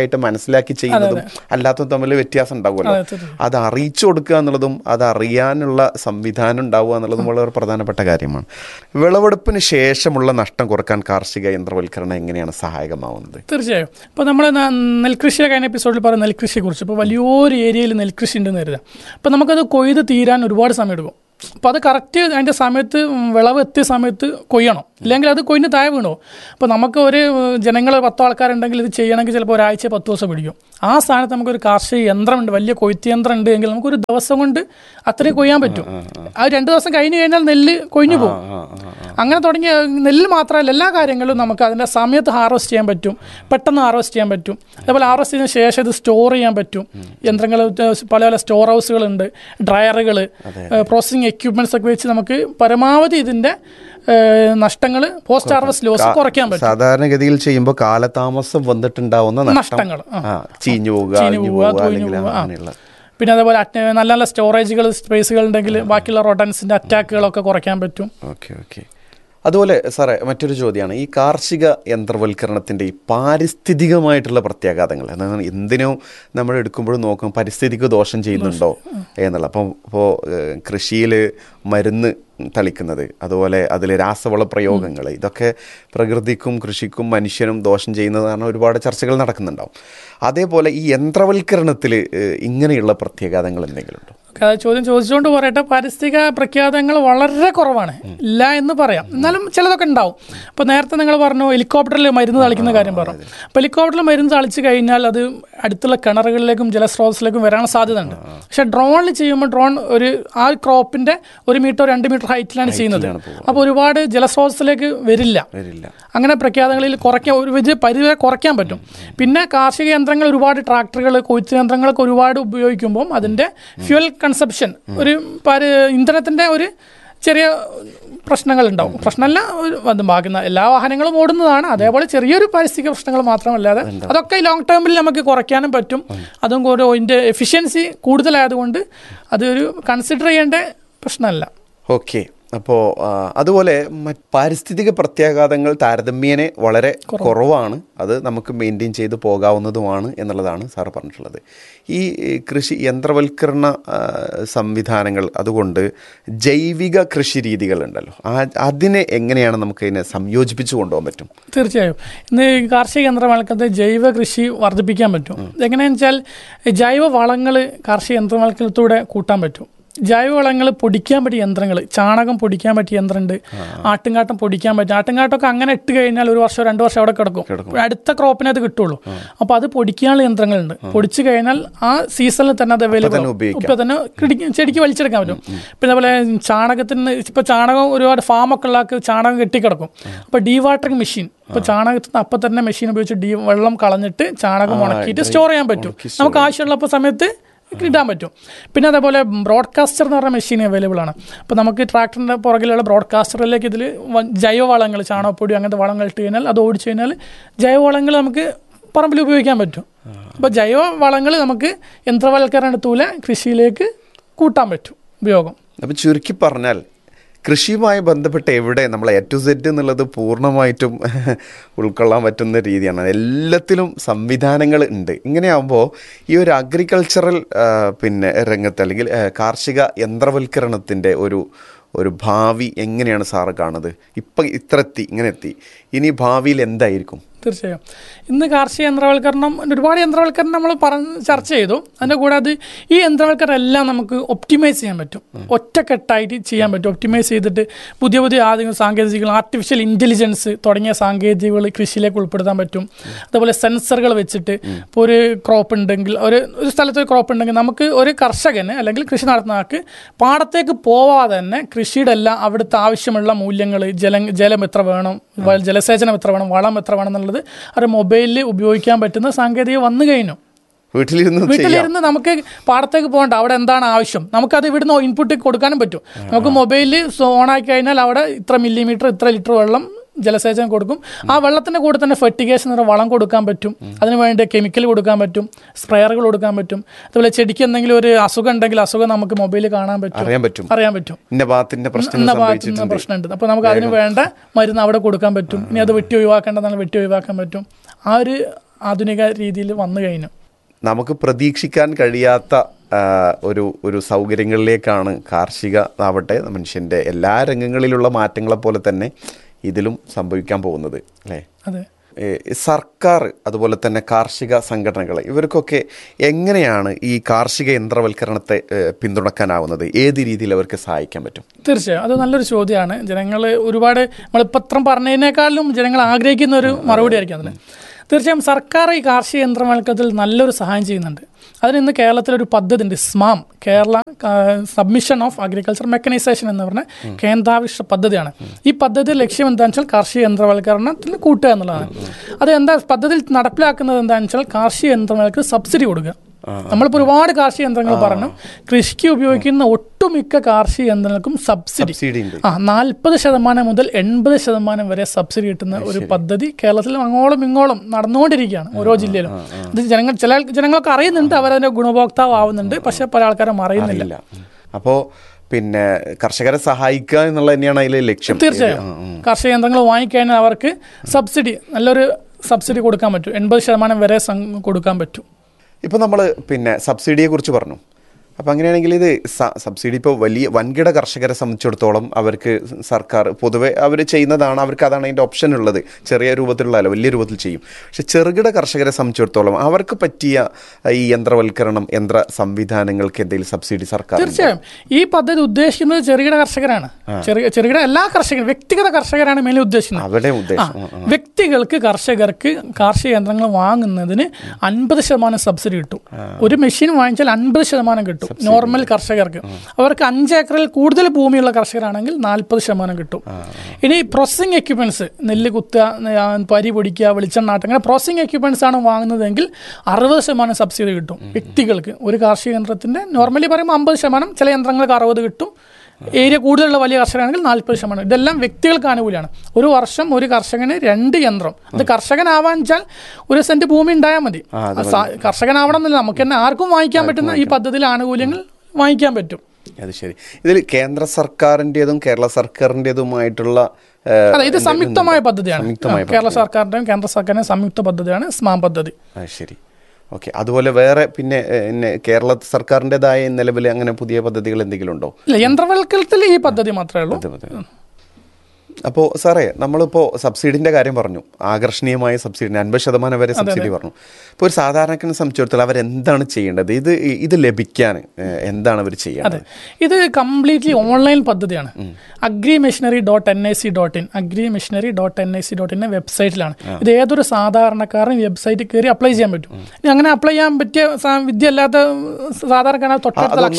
മനസ്സിലാക്കി ചെയ്യുന്നതും അല്ലാത്തതും തമ്മിൽ വ്യത്യാസം ഉണ്ടാവുമല്ലോ. അത് അറിയിച്ചു കൊടുക്കുക എന്നുള്ളതും അത് അറിയാനുള്ള സംവിധാനം ഉണ്ടാവുക എന്നുള്ളതും വളരെ പ്രധാനപ്പെട്ട കാര്യമാണ്. വിളവെടുപ്പിന് ശേഷമുള്ള നഷ്ടം കുറക്കാൻ കാർഷിക യന്ത്രവൽക്കരണം എങ്ങനെയാണ് സഹായകമാവുന്നത്? തീർച്ചയായും. ഇപ്പോൾ നമ്മൾ നെൽകൃഷിയുടെ കഴിഞ്ഞ എപ്പിസോഡിൽ പറയുന്ന നെൽകൃഷിയെ കുറിച്ച് ഇപ്പോൾ വലിയൊരു ഏരിയയിൽ നെൽകൃഷി ഉണ്ടെന്ന് കരുതാം. അപ്പോൾ നമുക്കത് കൊയ്ത് തീരാൻ ഒരുപാട് സമയം എടുക്കും. അപ്പോൾ അത് കറക്റ്റ് അതിൻ്റെ സമയത്ത് വിളവ് എത്തിയ സമയത്ത് കൊയ്യണം, ഇല്ലെങ്കിൽ അത് കൊയ്ഞ്ഞ് താഴെ വീണോ. അപ്പോൾ നമുക്ക് ഒരു ജനങ്ങൾ പത്തോ ആൾക്കാരുണ്ടെങ്കിൽ ഇത് ചെയ്യണമെങ്കിൽ ചിലപ്പോൾ ഒരാഴ്ച പത്ത് ദിവസം പിടിക്കും. ആ സ്ഥാനത്ത് നമുക്കൊരു കാർഷിക യന്ത്രമുണ്ട്, വലിയ കൊയ്ത്ത് യന്ത്രം ഉണ്ട് എങ്കിൽ നമുക്കൊരു ദിവസം കൊണ്ട് അത്രയും കൊയ്യാൻ പറ്റും. ആ രണ്ട് ദിവസം കഴിഞ്ഞ് കഴിഞ്ഞാൽ നെല്ല് കൊയ്ഞ്ഞു പോകും. അങ്ങനെ തുടങ്ങിയ നെല്ല് മാത്രമല്ല എല്ലാ കാര്യങ്ങളും നമുക്ക് അതിൻ്റെ സമയത്ത് ഹാർവെസ്റ്റ് ചെയ്യാൻ പറ്റും, പെട്ടെന്ന് ഹാർവെസ്റ്റ് ചെയ്യാൻ പറ്റും. അതേപോലെ ഹാർവെസ്റ്റ് ചെയ്തതിന് ശേഷം ഇത് സ്റ്റോർ ചെയ്യാൻ പറ്റും. യന്ത്രങ്ങൾ പല പല സ്റ്റോർ ഹൗസുകളുണ്ട്, ഡ്രയറുകൾ, പ്രോസസ്സിംഗ് എക്യുപ്മെന്റ്സ് ഒക്കെ വെച്ച് നമുക്ക് പരമാവധി ഇതിന്റെ നഷ്ടങ്ങൾ പോസ്റ്റ് ഹാർവസ്റ്റ് ലോസ് കുറയ്ക്കാൻ പറ്റും. സാധാരണഗതിയിൽ ചെയ്യുമ്പോൾ കാലതാമസം വന്നിട്ടുണ്ടാവുന്ന നഷ്ടങ്ങൾ, ചീഞ്ഞു പോകുക, പിന്നെ അതേപോലെ നല്ല നല്ല സ്റ്റോറേജുകൾ സ്പേസുകൾ ഉണ്ടെങ്കിൽ ബാക്കിയുള്ള റോഡൻസിന്റെ അറ്റാക്കുകളൊക്കെ കുറയ്ക്കാൻ പറ്റും. ഓക്കെ ഓക്കെ അതുപോലെ സാറേ മറ്റൊരു ചോദ്യമാണ് ഈ കാർഷിക യന്ത്രവൽക്കരണത്തിൻ്റെ ഈ പാരിസ്ഥിതികമായിട്ടുള്ള പ്രത്യാഘാതങ്ങൾ. എന്നാൽ എന്തിനോ നമ്മൾ എടുക്കുമ്പോഴും നോക്കും പരിസ്ഥിതിക്ക് ദോഷം ചെയ്യുന്നുണ്ടോ എന്നുള്ള. അപ്പം ഇപ്പോൾ കൃഷിയിൽ മരുന്ന് തളിക്കുന്നത്, അതുപോലെ അതിൽ രാസവള പ്രയോഗങ്ങൾ, ഇതൊക്കെ പ്രകൃതിക്കും കൃഷിക്കും മനുഷ്യനും ദോഷം ചെയ്യുന്നത് കാരണം ഒരുപാട് ചർച്ചകൾ നടക്കുന്നുണ്ടാവും. അതേപോലെ ഈ യന്ത്രവൽക്കരണത്തിൽ ഇങ്ങനെയുള്ള പ്രത്യാഘാതങ്ങൾ എന്തെങ്കിലും ഉണ്ടോ? ചോദ്യം ചോദിച്ചുകൊണ്ട് പറയട്ടെ, പാരിസ്ഥിതിക പ്രഖ്യാതങ്ങൾ വളരെ കുറവാണ്, ഇല്ല എന്ന് പറയാം. എന്നാലും ചിലതൊക്കെ ഉണ്ടാവും. ഇപ്പോൾ നേരത്തെ നിങ്ങൾ പറഞ്ഞു ഹെലികോപ്റ്ററിൽ മരുന്ന് തളിക്കുന്ന കാര്യം പറഞ്ഞു. അപ്പോൾ ഹെലികോപ്റ്ററിൽ മരുന്ന് തളിച്ച് കഴിഞ്ഞാൽ അത് അടുത്തുള്ള കിണറുകളിലേക്കും ജലസ്രോതസ്സിലേക്കും വരാൻ സാധ്യത ഉണ്ട്. പക്ഷെ ഡ്രോണിൽ ചെയ്യുമ്പോൾ ഡ്രോൺ ഒരു ആ ക്രോപ്പിന്റെ ഒരു മീറ്റർ രണ്ട് മീറ്റർ ഹൈറ്റിലാണ് ചെയ്യുന്നത്. അപ്പോൾ ഒരുപാട് ജലസ്രോതസ്സിലേക്ക് വരില്ല. അങ്ങനെ പ്രഖ്യാതങ്ങളിൽ കുറയ്ക്കാൻ ഒരു വലിയ പരിധി കുറയ്ക്കാൻ പറ്റും. പിന്നെ കാർഷിക യന്ത്രങ്ങൾ ഒരുപാട് ട്രാക്ടറുകൾ, കൊയ്ത്ത് യന്ത്രങ്ങളൊക്കെ ഒരുപാട് ഉപയോഗിക്കുമ്പോൾ അതിന്റെ ഫ്യൂൽ കൺസപ്ഷൻ, ഒരു ഇന്ധനത്തിന്റെ ഒരു ചെറിയ പ്രശ്നങ്ങൾ ഉണ്ടാവും. പ്രശ്നമല്ല, അത് ബാക്കുന്ന എല്ലാ വാഹനങ്ങളും ഓടുന്നതാണ്. അതേപോലെ ചെറിയൊരു പാരിസ്ഥിതിക പ്രശ്നങ്ങൾ മാത്രമല്ലാതെ അതൊക്കെ ലോങ് ടേമിൽ നമുക്ക് കുറയ്ക്കാനും പറ്റും. അതും ഒരു അതിൻ്റെ എഫിഷ്യൻസി കൂടുതലായതുകൊണ്ട് അതൊരു കൺസിഡർ ചെയ്യേണ്ട പ്രശ്നമല്ല. ഓക്കെ. അപ്പോൾ അതുപോലെ പാരിസ്ഥിതിക പ്രത്യാഘാതങ്ങൾ താരതമ്യേന വളരെ കുറവാണ്, അത് നമുക്ക് മെയിൻറ്റെയിൻ ചെയ്ത് പോകാവുന്നതുമാണ് എന്നുള്ളതാണ് സാർ പറഞ്ഞിട്ടുള്ളത്. ഈ കൃഷി യന്ത്രവൽക്കരണ സംവിധാനങ്ങൾ, അതുകൊണ്ട് ജൈവിക കൃഷി രീതികളുണ്ടല്ലോ, അതിനെ എങ്ങനെയാണ് നമുക്ക് ഇതിനെ സംയോജിപ്പിച്ച് കൊണ്ടുപോകാൻ പറ്റും? തീർച്ചയായും ഇന്ന് കാർഷിക യന്ത്രവൽക്കരണത്തെ ജൈവ കൃഷി വർദ്ധിപ്പിക്കാൻ പറ്റും. എങ്ങനെയാണെന്ന് വെച്ചാൽ ജൈവ വളങ്ങൾ കാർഷിക യന്ത്രവൽക്കരണത്തിലൂടെ കൂട്ടാൻ പറ്റും. ജൈവവളങ്ങൾ പൊടിക്കാൻ പറ്റിയ യന്ത്രങ്ങൾ, ചാണകം പൊടിക്കാൻ പറ്റിയ യന്ത്രമുണ്ട്, ആട്ടുംകാട്ടം പൊടിക്കാൻ പറ്റും. ആട്ടുംകാട്ടമൊക്കെ അങ്ങനെ ഇട്ട് കഴിഞ്ഞാൽ ഒരു വർഷം രണ്ട് വർഷം അവിടെ കിടക്കും, അടുത്ത ക്രോപ്പിനെ അത് കിട്ടുള്ളൂ. അപ്പോൾ അത് പൊടിക്കാനുള്ള യന്ത്രങ്ങളുണ്ട്. പൊടിച്ചു കഴിഞ്ഞാൽ ആ സീസണിൽ തന്നെ അത് അവൈലബിൾ, ഇപ്പം തന്നെ ചെടിക്ക് വലിച്ചെടുക്കാൻ പറ്റും. പിന്നെ അതുപോലെ ചാണകത്തിന് ഇപ്പം ചാണകം ഒരുപാട് ഫാമൊക്കെ ഉള്ള ചാണകം കെട്ടിക്കിടക്കും. അപ്പോൾ ഡീ വാട്ടറിങ് മെഷീൻ, ഇപ്പോൾ ചാണകത്തിന് അപ്പം തന്നെ മെഷീൻ ഉപയോഗിച്ച് ഡീ വെള്ളം കളഞ്ഞിട്ട് ചാണകം ഉണക്കിയിട്ട് സ്റ്റോർ ചെയ്യാൻ പറ്റും. നമുക്ക് ആവശ്യമുള്ളപ്പോൾ സമയത്ത് ഇടാൻ പറ്റും. പിന്നെ അതേപോലെ ബ്രോഡ്കാസ്റ്റർ എന്ന് പറഞ്ഞ മെഷീൻ അവൈലബിൾ ആണ്. അപ്പോൾ നമുക്ക് ട്രാക്ടറിൻ്റെ പുറകിലുള്ള ബ്രോഡ്കാസ്റ്ററിലേക്ക് ഇതിൽ ജൈവവളങ്ങൾ, ചാണകപ്പൊടി അങ്ങനത്തെ വളങ്ങൾ ഇട്ട് കഴിഞ്ഞാൽ അത് ഓടിച്ചു കഴിഞ്ഞാൽ ജൈവവളങ്ങൾ നമുക്ക് പറമ്പിൽ ഉപയോഗിക്കാൻ പറ്റും. അപ്പോൾ ജൈവവളങ്ങൾ നമുക്ക് യന്ത്രവൽക്കരണത്തിലൂടെ കൃഷിയിലേക്ക് കൂട്ടാൻ പറ്റും ഉപയോഗം. അപ്പോൾ ചുരുക്കി പറഞ്ഞാൽ കൃഷിയുമായി ബന്ധപ്പെട്ട് എവിടെ നമ്മൾ എ ടു സെഡ് എന്നുള്ളത് പൂർണ്ണമായിട്ടും ഉൾക്കൊള്ളാൻ പറ്റുന്ന രീതിയാണ്. എല്ലാത്തിലും സംവിധാനങ്ങൾ ഉണ്ട്. ഇങ്ങനെയാകുമ്പോൾ ഈ ഒരു അഗ്രികൾച്ചറൽ പിന്നെ രംഗത്ത് അല്ലെങ്കിൽ കാർഷിക യന്ത്രവൽക്കരണത്തിൻ്റെ ഒരു ഒരു ഭാവി എങ്ങനെയാണ് സാറ് കാണുന്നത്? ഇപ്പം ഇത്ര എത്തി, ഇങ്ങനെ എത്തി, ഇനി ഭാവിയിൽ എന്തായിരിക്കും? തീർച്ചയായും ഇന്ന് കാർഷിക യന്ത്രവൽക്കരണം, ഒരുപാട് യന്ത്രവൽക്കരണം നമ്മൾ പറഞ്ഞ് ചർച്ച ചെയ്തു. അതിൻ്റെ കൂടാതെ ഈ യന്ത്രവൽക്കരണം എല്ലാം നമുക്ക് ഒപ്റ്റിമൈസ് ചെയ്യാൻ പറ്റും, ഒറ്റക്കെട്ടായിട്ട് ചെയ്യാൻ പറ്റും. ഒപ്റ്റിമൈസ് ചെയ്തിട്ട് പുതിയ പുതിയ ആദ്യ സാങ്കേതികകൾ, ആർട്ടിഫിഷ്യൽ ഇൻ്റലിജൻസ് തുടങ്ങിയ സാങ്കേതികകൾ കൃഷിയിലേക്ക് ഉൾപ്പെടുത്താൻ പറ്റും. അതുപോലെ സെൻസറുകൾ വെച്ചിട്ട് ഇപ്പോൾ ഒരു ക്രോപ്പ് ഉണ്ടെങ്കിൽ, ഒരു ഒരു സ്ഥലത്ത് ഒരു ക്രോപ്പ് ഉണ്ടെങ്കിൽ നമുക്ക് ഒരു കർഷകന് അല്ലെങ്കിൽ കൃഷി നടത്തുന്ന ആൾക്ക് പാടത്തേക്ക് പോവാതെ തന്നെ കൃഷിയുടെ എല്ലാം അവിടുത്തെ ആവശ്യമുള്ള മൂല്യങ്ങൾ, ജലം ജലം എത്ര വേണം, ജലസേചനം എത്ര വേണം, വളം എത്ര വേണം എന്നുള്ളത് അത് മൊബൈലിൽ ഉപയോഗിക്കാൻ പറ്റുന്ന സാങ്കേതിക വന്നു കഴിഞ്ഞു. വീട്ടിലിരുന്ന് നമുക്ക് പാടത്തേക്ക് പോകണ്ട, അവിടെ എന്താണ് ആവശ്യം നമുക്കത് ഇവിടുന്ന് ഇൻപുട്ട് കൊടുക്കാനും പറ്റും. നമുക്ക് മൊബൈലിൽ ഓണാക്കി കഴിഞ്ഞാൽ അവിടെ ഇത്ര മില്ലിമീറ്റർ ഇത്ര ലിറ്റർ വെള്ളം ജലസേചനം കൊടുക്കും. ആ വെള്ളത്തിൻ്റെ കൂടെ തന്നെ ഫെർട്ടിഗേഷൻ എന്ന വളം കൊടുക്കാൻ പറ്റും, അതിന് വേണ്ടി കെമിക്കൽ കൊടുക്കാൻ പറ്റും, സ്പ്രെയറുകൾ കൊടുക്കാൻ പറ്റും. അതുപോലെ ചെടിക്ക് എന്തെങ്കിലും ഒരു അസുഖം ഉണ്ടെങ്കിൽ അസുഖം നമുക്ക് മൊബൈലിൽ കാണാൻ പറ്റും, അറിയാൻ പറ്റും. ഇന്ന ഭാഗത്തിന്റെ പ്രശ്നമുണ്ട്, അപ്പോൾ നമുക്ക് അതിന് വേണ്ട മരുന്ന് അവിടെ കൊടുക്കാൻ പറ്റും. ഇനി അത് വെട്ടി ഒഴിവാക്കേണ്ടതാണ് വെട്ടി ഒഴിവാക്കാൻ പറ്റും. ആ ഒരു ആധുനിക രീതിയിൽ വന്നു കഴിഞ്ഞു. നമുക്ക് പ്രതീക്ഷിക്കാൻ കഴിയാത്ത ഒരു ഒരു സൗകര്യങ്ങളിലേക്കാണ് കാർഷിക ആവട്ടെ മനുഷ്യൻ്റെ എല്ലാ രംഗങ്ങളിലുള്ള മാറ്റങ്ങളെ പോലെ തന്നെ ഇതിലും സംഭവിക്കാൻ പോകുന്നത് അല്ലേ? അതെ. സർക്കാർ അതുപോലെ തന്നെ കാർഷിക സംഘടനകൾ ഇവർക്കൊക്കെ എങ്ങനെയാണ് ഈ കാർഷിക യന്ത്രവൽക്കരണത്തെ പിന്തുണക്കാനാവുന്നത്? ഏത് രീതിയിൽ അവർക്ക് സഹായിക്കാൻ പറ്റും? തീർച്ചയായും അത് നല്ലൊരു ചോദ്യമാണ്. ജനങ്ങൾ ഒരുപാട് നമ്മളിപ്പത്രം പറഞ്ഞതിനേക്കാളും ജനങ്ങൾ ആഗ്രഹിക്കുന്ന ഒരു മറുപടി ആയിരിക്കും അതിന്. തീർച്ചയായും സർക്കാർ ഈ കാർഷിക യന്ത്രവൽക്കരണത്തിൽ നല്ലൊരു സഹായം ചെയ്യുന്നുണ്ട്. അതിന് ഇന്ന് കേരളത്തിലൊരു പദ്ധതി ഉണ്ട്, സ്മാം, Kerala submission of agriculture mechanisation എന്ന് പറഞ്ഞ കേന്ദ്രാവിഷ്ട പദ്ധതിയാണ്. ഈ പദ്ധതി ലക്ഷ്യം എന്താണെന്ന് വെച്ചാൽ കാർഷിക യന്ത്രവൽക്കരണത്തിൽ കൂട്ടുക എന്നുള്ളതാണ്. അത് എന്താ പദ്ധതിയിൽ നടപ്പിലാക്കുന്നത് എന്താണെന്ന് വെച്ചാൽ കാർഷിക യന്ത്രങ്ങൾക്ക് സബ്സിഡി കൊടുക്കുക. നമ്മളിപ്പോൾ ഒരുപാട് കാർഷിക യന്ത്രങ്ങൾ പറഞ്ഞു. കൃഷിക്ക് ഉപയോഗിക്കുന്ന ഒട്ടുമിക്ക കാർഷിക യന്ത്രങ്ങൾക്കും സബ്സിഡി ആ നാൽപ്പത് ശതമാനം മുതൽ എൺപത് ശതമാനം വരെ സബ്സിഡി കിട്ടുന്ന ഒരു പദ്ധതി കേരളത്തിൽ അങ്ങോളം ഇങ്ങോളം നടന്നുകൊണ്ടിരിക്കുകയാണ്, ഓരോ ജില്ലയിലും. ഇത് ജനങ്ങൾ ചില ജനങ്ങളൊക്കെ അറിയുന്നുണ്ട്, അവരതിന്റെ ഗുണഭോക്താവ് ആവുന്നുണ്ട്, പക്ഷെ പല ആൾക്കാരും അറിയുന്നില്ല. അപ്പോൾ പിന്നെ കർഷകരെ സഹായിക്കുക എന്നുള്ളത് തന്നെയാണ് അതിലെ ലക്ഷ്യം. തീർച്ചയായും കാർഷിക യന്ത്രങ്ങൾ വാങ്ങിക്കഴിഞ്ഞാൽ അവർക്ക് സബ്സിഡി, നല്ലൊരു സബ്സിഡി കൊടുക്കാൻ പറ്റും, എൺപത് ശതമാനം വരെ കൊടുക്കാൻ പറ്റും. ഇപ്പോൾ നമ്മൾ പിന്നെ സബ്സിഡിയെ കുറിച്ച് പറഞ്ഞു. അപ്പോൾ അങ്ങനെയാണെങ്കിൽ ഇത് സബ്സിഡി ഇപ്പോൾ വലിയ വൻകിട കർഷകരെ സംബന്ധിച്ചിടത്തോളം അവർക്ക് സർക്കാർ പൊതുവെ അവർ ചെയ്യുന്നതാണ്, അവർക്ക് അതാണ് അതിൻ്റെ ഓപ്ഷൻ ഉള്ളത്. ചെറിയ രൂപത്തിലുള്ളതല്ല, വലിയ രൂപത്തിൽ ചെയ്യും. പക്ഷെ ചെറുകിട കർഷകരെ സംബന്ധിച്ചിടത്തോളം അവർക്ക് പറ്റിയ ഈ യന്ത്രവൽക്കരണം, യന്ത്ര സംവിധാനങ്ങൾക്ക് എന്തെങ്കിലും സബ്സിഡി സർക്കാർ? തീർച്ചയായും ഈ പദ്ധതി ഉദ്ദേശിക്കുന്നത് ചെറുകിട കർഷകരാണ്. ചെറിയ ചെറുകിട എല്ലാ കർഷകരും, വ്യക്തിഗത കർഷകരാണ് മെയിൻ ഉദ്ദേശിക്കുന്നത്. അവിടെ ഉദ്ദേശം വ്യക്തികൾക്ക്, കർഷകർക്ക് കാർഷിക യന്ത്രങ്ങൾ വാങ്ങുന്നതിന് അൻപത് ശതമാനം സബ്സിഡി കിട്ടും. ഒരു മെഷീൻ വാങ്ങിച്ചാൽ അൻപത് ശതമാനം കിട്ടും. നോർമൽ കർഷകർക്ക്, അവർക്ക് അഞ്ച് ഏക്കറിൽ കൂടുതൽ ഭൂമിയുള്ള കർഷകരാണെങ്കിൽ നാൽപ്പത് ശതമാനം കിട്ടും. ഇനി പ്രോസസിംഗ് എക്യുപ്മെന്റ്സ്, നെല്ല് കുത്തുക, പരി പൊടിക്കുക, വെളിച്ചെണ്ണ ആട്ടം, അങ്ങനെ പ്രോസസിംഗ് എക്യുപ്മെന്റ്സ് ആണ് വാങ്ങുന്നതെങ്കിൽ അറുപത് ശതമാനം സബ്സിഡി കിട്ടും വ്യക്തികൾക്ക്. ഒരു കാർഷിക യന്ത്രത്തിന്റെ നോർമലി പറയുമ്പോൾ അമ്പത് ശതമാനം, ചില യന്ത്രങ്ങൾക്ക് അറുപത് കിട്ടും. ഏരിയ കൂടുതലുള്ള വലിയ കർഷകരാണെങ്കിൽ നാൽപ്പത് ശതമാനം. ഇതെല്ലാം വ്യക്തികൾക്ക് ആനുകൂല്യമാണ്. ഒരു വർഷം ഒരു കർഷകന് രണ്ട് യന്ത്രം. അത് കർഷകനാവാൻ വെച്ചാൽ ഒരു സെന്റ് ഭൂമി ഉണ്ടായാൽ മതി. കർഷകനാവണം എന്നില്ല, നമുക്ക് തന്നെ ആർക്കും വാങ്ങിക്കാൻ പറ്റുന്ന ഈ പദ്ധതിയിൽ ആനുകൂല്യങ്ങൾ വാങ്ങിക്കാൻ പറ്റും. അത് ശരി. ഇതിൽ കേന്ദ്ര സർക്കാരിൻ്റെതും കേരള സർക്കാരിൻ്റെതുമായിട്ടുള്ള അതെ, ഇത് സംയുക്തമായ പദ്ധതിയാണ്. കേരള സർക്കാരിന്റെയും കേന്ദ്ര സർക്കാരിന്റെയും സംയുക്ത പദ്ധതിയാണ് സ്മാം പദ്ധതി. ശരി, ഓക്കെ. അതുപോലെ വേറെ പിന്നെ കേരള സർക്കാരിൻ്റെതായ നിലവിൽ അങ്ങനെ പുതിയ പദ്ധതികൾ എന്തെങ്കിലും ഉണ്ടോ? ഇല്ല, യന്ത്രവൽക്കരണത്തിൽ ഈ പദ്ധതി മാത്രമേ ഉള്ളൂ. അപ്പോൾ സാറേ, നമ്മളിപ്പോൾ സബ്സിഡിൻ്റെ കാര്യം പറഞ്ഞു, ആകർഷണീയമായ സബ്സിഡി അൻപത് ശതമാനം വരെ സബ്സിഡി പറഞ്ഞു. ഇപ്പോൾ ഒരു സാധാരണക്കാരനെ സംബന്ധിച്ചിടത്തോളം അവരെന്താണ് ചെയ്യേണ്ടത്? ഇത് ഇത് ലഭിക്കാൻ എന്താണ് അവർ ചെയ്യേണ്ടത്? ഇത് കംപ്ലീറ്റ്ലി ഓൺലൈൻ പദ്ധതിയാണ്. Agri machinery dot N I C dot in agri machinery dot N I C dot in വെബ്സൈറ്റിലാണ്. ഇത് ഏതൊരു സാധാരണക്കാരനും വെബ്സൈറ്റിൽ കയറി അപ്ലൈ ചെയ്യാൻ പറ്റും. ഇനി അങ്ങനെ അപ്ലൈ ചെയ്യാൻ പറ്റിയ വിദ്യ അല്ലാത്ത സാധാരണക്കാരൻ തൊട്ടടുത്ത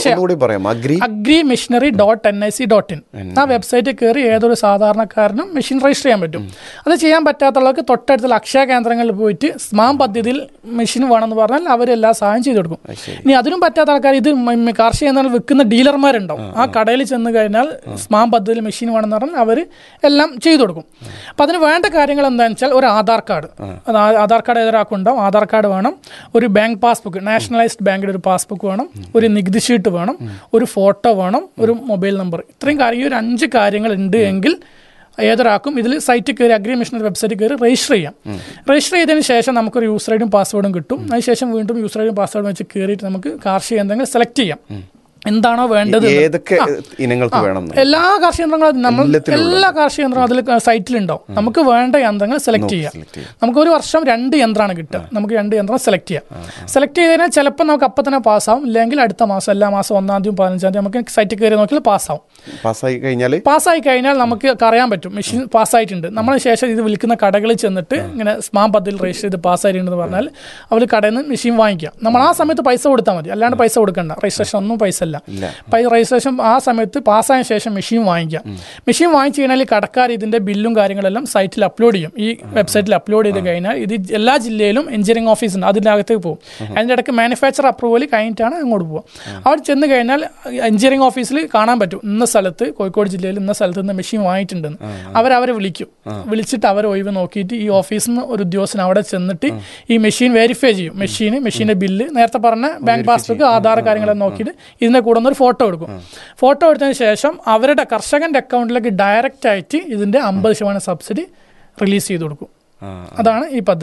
agri machinery dot N I C dot in ആ വെബ്സൈറ്റിൽ കയറി ഏതൊരു സാധാരണ ക്കാരനും മെഷീൻ രജിസ്റ്റർ ചെയ്യാൻ പറ്റും. അത് ചെയ്യാൻ പറ്റാത്തവർക്ക് തൊട്ടടുത്തുള്ള അക്ഷയ കേന്ദ്രങ്ങളിൽ പോയിട്ട് സ്മാം പദ്ധതിയിൽ മെഷീൻ വേണമെന്ന് പറഞ്ഞാൽ അവരെല്ലാ സഹായം ചെയ്തു കൊടുക്കും. ഇനി അതിനും പറ്റാത്ത ആൾക്കാർ, ഇത് കാർഷിക യന്ത്രങ്ങൾ വിൽക്കുന്ന ഡീലർമാരുണ്ടാവും, ആ കടയിൽ ചെന്ന് കഴിഞ്ഞാൽ സ്മാം പദ്ധതിയിൽ മെഷീൻ വേണമെന്ന് പറഞ്ഞാൽ അവർ എല്ലാം ചെയ്തു കൊടുക്കും. അപ്പം അതിന് വേണ്ട കാര്യങ്ങൾ എന്താണെന്ന് വെച്ചാൽ ഒരു ആധാർ കാർഡ്, അത് ആധാർ കാർഡ് ഏതൊരാൾക്കുണ്ടാവും, ആധാർ കാർഡ് വേണം, ഒരു ബാങ്ക് പാസ്ബുക്ക്, നാഷണലൈസ്ഡ് ബാങ്കിൻ്റെ ഒരു പാസ്ബുക്ക് വേണം, ഒരു നികുതി ഷീറ്റ് വേണം, ഒരു ഫോട്ടോ വേണം, ഒരു മൊബൈൽ നമ്പർ. ഇത്രയും കാര്യം, ഈ ഒരു അഞ്ച് കാര്യങ്ങൾ ഉണ്ട് എങ്കിൽ ഏതൊരാൾക്കും ഇതിൽ സൈറ്റിൽ കയറി അഗ്രി മെഷീനറി വെബ്സൈറ്റിൽ കയറി രജിസ്റ്റർ ചെയ്യാം. രജിസ്റ്റർ ചെയ്തതിന് ശേഷം നമുക്കൊരു യൂസർ ഐഡിയും പാസ്വേഡും കിട്ടും. അതിനുശേഷം വീണ്ടും യൂസർ ഐഡിയും പാസ്വേഡും വെച്ച് കയറിയിട്ട് നമുക്ക് കാർഷിക യന്ത്രങ്ങൾ സെലക്ട് ചെയ്യാം. എന്താണോ വേണ്ടത്, ഏതൊക്കെ ഇനങ്ങൾക്ക് വേണം, എല്ലാ കാർഷിക യന്ത്രങ്ങളും നമ്മൾ എല്ലാ കാർഷിക യന്ത്രങ്ങളും അതിൽ സൈറ്റിലുണ്ടാവും. നമുക്ക് വേണ്ട യന്ത്രങ്ങൾ സെലക്ട് ചെയ്യാം. നമുക്ക് ഒരു വർഷം രണ്ട് യന്ത്രമാണ് കിട്ടുക. നമുക്ക് രണ്ട് യന്ത്രം സെലക്ട് ചെയ്യാം. സെലക്ട് ചെയ്ത് കഴിഞ്ഞാൽ ചിലപ്പോൾ നമുക്ക് അപ്പം തന്നെ പാസ്സാവും, ഇല്ലെങ്കിൽ അടുത്ത മാസം, എല്ലാ മാസം ഒന്നാം തീയതി പതിനഞ്ചാം തീയതി നമുക്ക് സൈറ്റിൽ കയറി നോക്കിയാൽ പാസ്സാവും. പാസ്സായി കഴിഞ്ഞാൽ പാസ്സായി കഴിഞ്ഞാൽ നമുക്ക് അറിയാൻ പറ്റും മെഷീൻ പാസ്സായിട്ടുണ്ട്. നമ്മൾ ശേഷം ഇത് വിൽക്കുന്ന കടകളിൽ ചെന്നിട്ട് ഇങ്ങനെ സ്മാം പദ്ധതിയിൽ രജിസ്റ്റർ ചെയ്ത് പാസ്സായിട്ടുണ്ടെന്ന് പറഞ്ഞാൽ അവർ കടയിൽ നിന്ന് മെഷീൻ വാങ്ങിക്കാം. നമ്മൾ ആ സമയത്ത് പൈസ കൊടുത്താൽ മതി, അല്ലാണ്ട് പൈസ കൊടുക്കണ്ട. രജിസ്ട്രേഷൻ ഒന്നും പൈസ ഇല്ല. രജിസ്ട്രേഷൻ ആ സമയത്ത് പാസ്സായ ശേഷം മെഷീൻ വാങ്ങിക്കാം. മെഷീൻ വാങ്ങിച്ചു കഴിഞ്ഞാൽ കടക്കാർ ഇതിന്റെ ബില്ലും കാര്യങ്ങളെല്ലാം സൈറ്റിൽ അപ്ലോഡ് ചെയ്യും. ഈ വെബ്സൈറ്റിൽ അപ്ലോഡ് ചെയ്ത് കഴിഞ്ഞാൽ ഇത് എല്ലാ ജില്ലയിലും എഞ്ചിനീയറിംഗ് ഓഫീസ് ഉണ്ട്, അതിൻ്റെ അകത്തേക്ക് പോകും. അതിൻ്റെ ഇടയ്ക്ക് മാനുഫാക്ചർ അപ്രൂവൽ കഴിഞ്ഞിട്ടാണ് അങ്ങോട്ട് പോകുക. അവിടെ ചെന്ന് കഴിഞ്ഞാൽ എഞ്ചിനീയറിംഗ് ഓഫീസിൽ കാണാൻ പറ്റും ഇന്ന സ്ഥലത്ത്, കോഴിക്കോട് ജില്ലയിൽ ഇന്ന സ്ഥലത്ത് നിന്ന് മെഷീൻ വാങ്ങിയിട്ടുണ്ടെന്ന്. അവരവരെ വിളിക്കും. വിളിച്ചിട്ട് അവർ ഒഴിവ് നോക്കിയിട്ട് ഈ ഓഫീസിൽ നിന്ന് ഒരു ഉദ്യോഗസ്ഥൻ അവിടെ ചെന്നിട്ട് ഈ മെഷീൻ വെരിഫൈ ചെയ്യും. മെഷീന്, മെഷീൻ്റെ ബില്ല്, നേരത്തെ പറഞ്ഞ ബാങ്ക് പാസ്ബുക്ക്, ആധാർ കാര്യങ്ങളെല്ലാം നോക്കിയിട്ട് ഇതിൻ്റെ കൂടെ ഒരു ഫോട്ടോ എടുക്കും. ഫോട്ടോ എടുത്തതിന് ശേഷം അവരുടെ കർഷകന്റെ അക്കൗണ്ടിലേക്ക് ഡയറക്റ്റ് ആയിട്ട് ഇതിന്റെ അമ്പത് ശതമാനം സബ്സിഡി റിലീസ് ചെയ്ത് കൊടുക്കും. അതാണ് ഈ പദ്ധതി.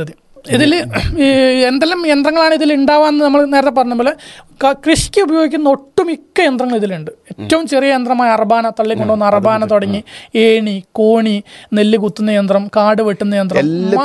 ഇതിൽ എന്തെല്ലാം യന്ത്രങ്ങളാണ് ഇതിൽ ഉണ്ടാവാന്ന് നമ്മൾ നേരത്തെ പറഞ്ഞ പോലെ കൃഷിക്ക് ഉപയോഗിക്കുന്ന ഒട്ടുമിക്ക യന്ത്രങ്ങൾ ഇതിലുണ്ട്. ഏറ്റവും ചെറിയ യന്ത്രമായ അർബാന, തള്ളി കൊണ്ടുവന്ന അർബാന തുടങ്ങി ഏണി, കോണി, നെല്ല് കുത്തുന്ന യന്ത്രം, കാട് വെട്ടുന്ന യന്ത്രം,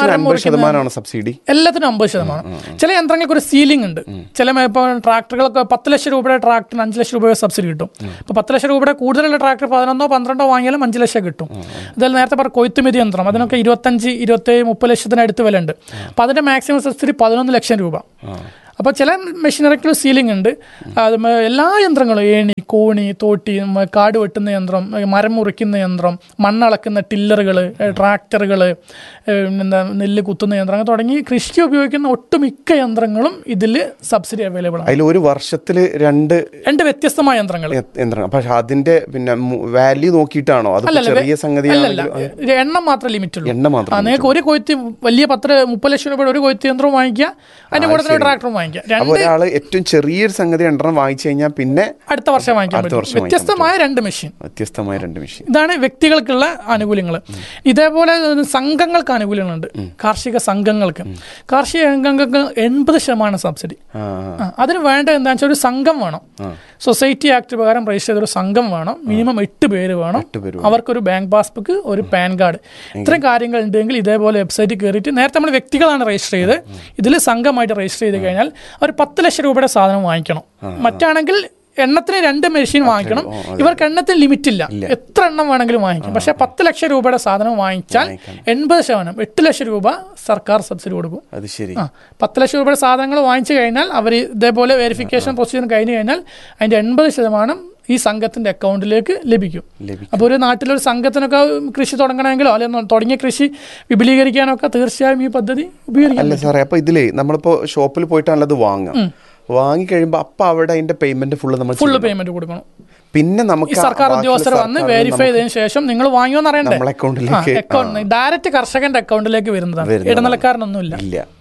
സബ്സിഡി എല്ലാത്തിനും അമ്പത് ശതമാനം. ചില യന്ത്രങ്ങൾക്ക് ഒരു സീലിംഗ് ഉണ്ട്. ചില ഇപ്പോൾ ട്രാക്ടറുകളൊക്കെ പത്ത് ലക്ഷം രൂപയുടെ ട്രാക്ടറിന് അഞ്ച് ലക്ഷം രൂപ സബ്സിഡി കിട്ടും. ഇപ്പോൾ പത്ത് ലക്ഷം രൂപയുടെ കൂടുതലുള്ള ട്രാക്ടർ പതിനൊന്നോ പന്ത്രണ്ടോ വാങ്ങിയാലും അഞ്ച് ലക്ഷം കിട്ടും. ഇതിൽ നേരത്തെ പറഞ്ഞ കൊയ്ത്തുമെതി യന്ത്രം, അതിനൊക്കെ ഇരുപത്തഞ്ച് ഇരുപത്തേഴ് മുപ്പത് ലക്ഷത്തിന് അടുത്ത് വില ഉണ്ട്. അപ്പോൾ അതിൻ്റെ മാക്സിമം സബ്സിഡി പതിനൊന്ന് ലക്ഷം രൂപ. അപ്പോൾ ചില മെഷീനറിക്ക് സീലിംഗ് ഉണ്ട്. അത് എല്ലാ യന്ത്രങ്ങളും ഏണി, കോണി, തോട്ടി, കാട് വെട്ടുന്ന യന്ത്രം, മരം മുറിക്കുന്ന യന്ത്രം, മണ്ണളക്കുന്ന ടില്ലറുകൾ, ട്രാക്ടറുകൾ, എന്താ നെല്ല് കുത്തുന്ന യന്ത്രങ്ങൾ തുടങ്ങി കൃഷിക്ക് ഉപയോഗിക്കുന്ന ഒട്ടുമിക്ക യന്ത്രങ്ങളും ഇതിൽ സബ്സിഡി അവൈലബിൾ ആണ്. അതിൽ ഒരു വർഷത്തിൽ രണ്ട് രണ്ട് വ്യത്യസ്തമായ യന്ത്രങ്ങൾ യന്ത്രങ്ങൾ പക്ഷെ അതിന്റെ പിന്നെ വാല്യൂ നോക്കിയിട്ടാണോ? ചെറിയ സംഗതി അല്ലല്ല, എണ്ണം മാത്രമേ ലിമിറ്റ് ഉള്ളൂ. എണ്ണം മാത്രം. നിങ്ങൾക്ക് ഒരു കൊയ്ത്ത് വലിയ പത്ത് മുപ്പത് ലക്ഷം രൂപയുടെ ഒരു കൊയ്ത്ത് യന്ത്രവും വാങ്ങിക്കുക, അതിന്റെ കൂടെ തന്നെ ട്രാക്ടറും വാങ്ങിക്കുക. ഒരാള് ഏറ്റവും ചെറിയൊരു സംഗതി രണ്ടെണ്ണം വാങ്ങിച്ചു കഴിഞ്ഞാൽ പിന്നെ അടുത്ത വർഷം വാങ്ങിക്കാൻ പറ്റും. വ്യത്യസ്തമായ രണ്ട് മെഷീൻ വ്യത്യസ്തമായ രണ്ട് മെഷീൻ ഇതാണ് വ്യക്തികൾക്കുള്ള ആനുകൂല്യങ്ങൾ. ഇതേപോലെ സംഘങ്ങൾക്ക് ആനുകൂല്യങ്ങളുണ്ട്. കാർഷിക സംഘങ്ങൾക്ക് കാർഷിക സംഘങ്ങൾക്ക് എൺപത് ശതമാനം സബ്സിഡി. അതിന് വേണ്ട എന്താണെന്ന് വെച്ചാൽ ഒരു സംഘം വേണം. സൊസൈറ്റി ആക്ട് പ്രകാരം രജിസ്റ്റർ ചെയ്തൊരു സംഘം വേണം. മിനിമം എട്ട് പേര് വേണം. അവർക്കൊരു ബാങ്ക് പാസ്ബുക്ക്, ഒരു പാൻ കാർഡ്, ഇത്രയും കാര്യങ്ങൾ ഉണ്ടെങ്കിൽ ഇതേപോലെ വെബ്സൈറ്റിൽ കയറിയിട്ട് നേരത്തെ നമ്മൾ വ്യക്തികളാണ് രജിസ്റ്റർ ചെയ്ത്, ഇതിൽ സംഘമായിട്ട് രജിസ്റ്റർ ചെയ്ത് കഴിഞ്ഞാൽ അവർ പത്ത് ലക്ഷം രൂപയുടെ സാധനം വാങ്ങിക്കണം. മറ്റാണെങ്കിൽ എണ്ണത്തിന് രണ്ട് മെഷീൻ വാങ്ങിക്കണം. ഇവർക്ക് എണ്ണത്തിന് ലിമിറ്റ് ഇല്ല, എത്ര എണ്ണം വേണമെങ്കിലും വാങ്ങിക്കും. പക്ഷെ പത്ത് ലക്ഷം രൂപയുടെ സാധനം വാങ്ങിച്ചാൽ എൺപത് ശതമാനം എട്ട് ലക്ഷം രൂപ സർക്കാർ സബ്സിഡി കൊടുക്കും. അത് ശരി. ആ പത്ത് ലക്ഷം രൂപയുടെ സാധനങ്ങൾ വാങ്ങിച്ചു കഴിഞ്ഞാൽ അവർ ഇതേപോലെ വെരിഫിക്കേഷൻ പ്രൊസീജിയർ കഴിഞ്ഞു കഴിഞ്ഞാൽ അതിന്റെ എൺപത് ശതമാനം ഈ സംഘത്തിന്റെ അക്കൗണ്ടിലേക്ക് ലഭിക്കും. അപ്പോൾ ഒരു നാട്ടിലൊരു സംഘത്തിനൊക്കെ കൃഷി തുടങ്ങണമെങ്കിലോ അല്ലെങ്കിൽ തുടങ്ങിയ കൃഷി വിപുലീകരിക്കാനൊക്കെ തീർച്ചയായും ഈ പദ്ധതി ഉപയോഗിക്കാം. അല്ല സാറേ, അപ്പൊ ഇതില് നമ്മളിപ്പോ ഷോപ്പിൽ പോയിട്ടാണല്ലോ അത് വാങ്ങാം. വാങ്ങി കഴിയുമ്പോൾ അപ്പൊ അവിടെ അതിന്റെ പേയ്മെന്റ് ഫുള്ള് നമ്മൾ ഫുള്ള് പേയ്മെന്റ് കൊടുക്കണം. പിന്നെ നമുക്ക് സർക്കാർ ഉദ്യോഗസ്ഥർ വന്ന് വെരിഫൈ ചെയ്തതിനു ശേഷം നിങ്ങൾ വാങ്ങിയോന്ന് അറിയണ്ടേ, അക്കൗണ്ട് ഡയറക്റ്റ് കർഷകന്റെ അക്കൗണ്ടിലേക്ക് വരുന്നതാണ്. ഇടനിലക്കാരനൊന്നുമില്ല.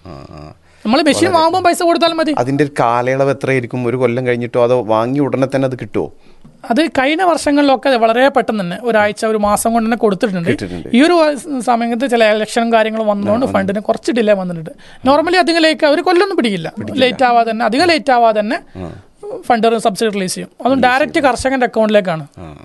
നമ്മൾ മെഷീൻ വാങ്ങുമ്പോൾ പൈസ കൊടുത്താൽ മതി. അതിന്റെ ഒരു കാലയളവ് എത്രയായിരിക്കും? ഒരു കൊല്ലം കഴിഞ്ഞിട്ടോ അതോ വാങ്ങി ഉടനെ തന്നെ അത് കിട്ടുമോ? അത് കഴിഞ്ഞ വർഷങ്ങളിലൊക്കെ വളരെ പെട്ടെന്ന് തന്നെ ഒരാഴ്ച ഒരു മാസം കൊണ്ട് തന്നെ കൊടുത്തിട്ടുണ്ട്. ഈ ഒരു സമയത്ത് ചില ഇലക്ഷനും കാര്യങ്ങളും വന്നതുകൊണ്ട് ഫണ്ടിന് കുറച്ച് ഡിലേ വന്നിട്ടുണ്ട്. നോർമലി അധികം ലേറ്റ് ഒരു കൊല്ലൊന്നും പിടിക്കില്ല. ലേറ്റ് ആവാതെ തന്നെ അധികം ലേറ്റ് ആവാതെ തന്നെ ഫണ്ട് സബ്സിഡി റിലീസ് ചെയ്യും. അതും ഡയറക്റ്റ് കർഷകന്റെ അക്കൗണ്ടിലേക്കാണ്.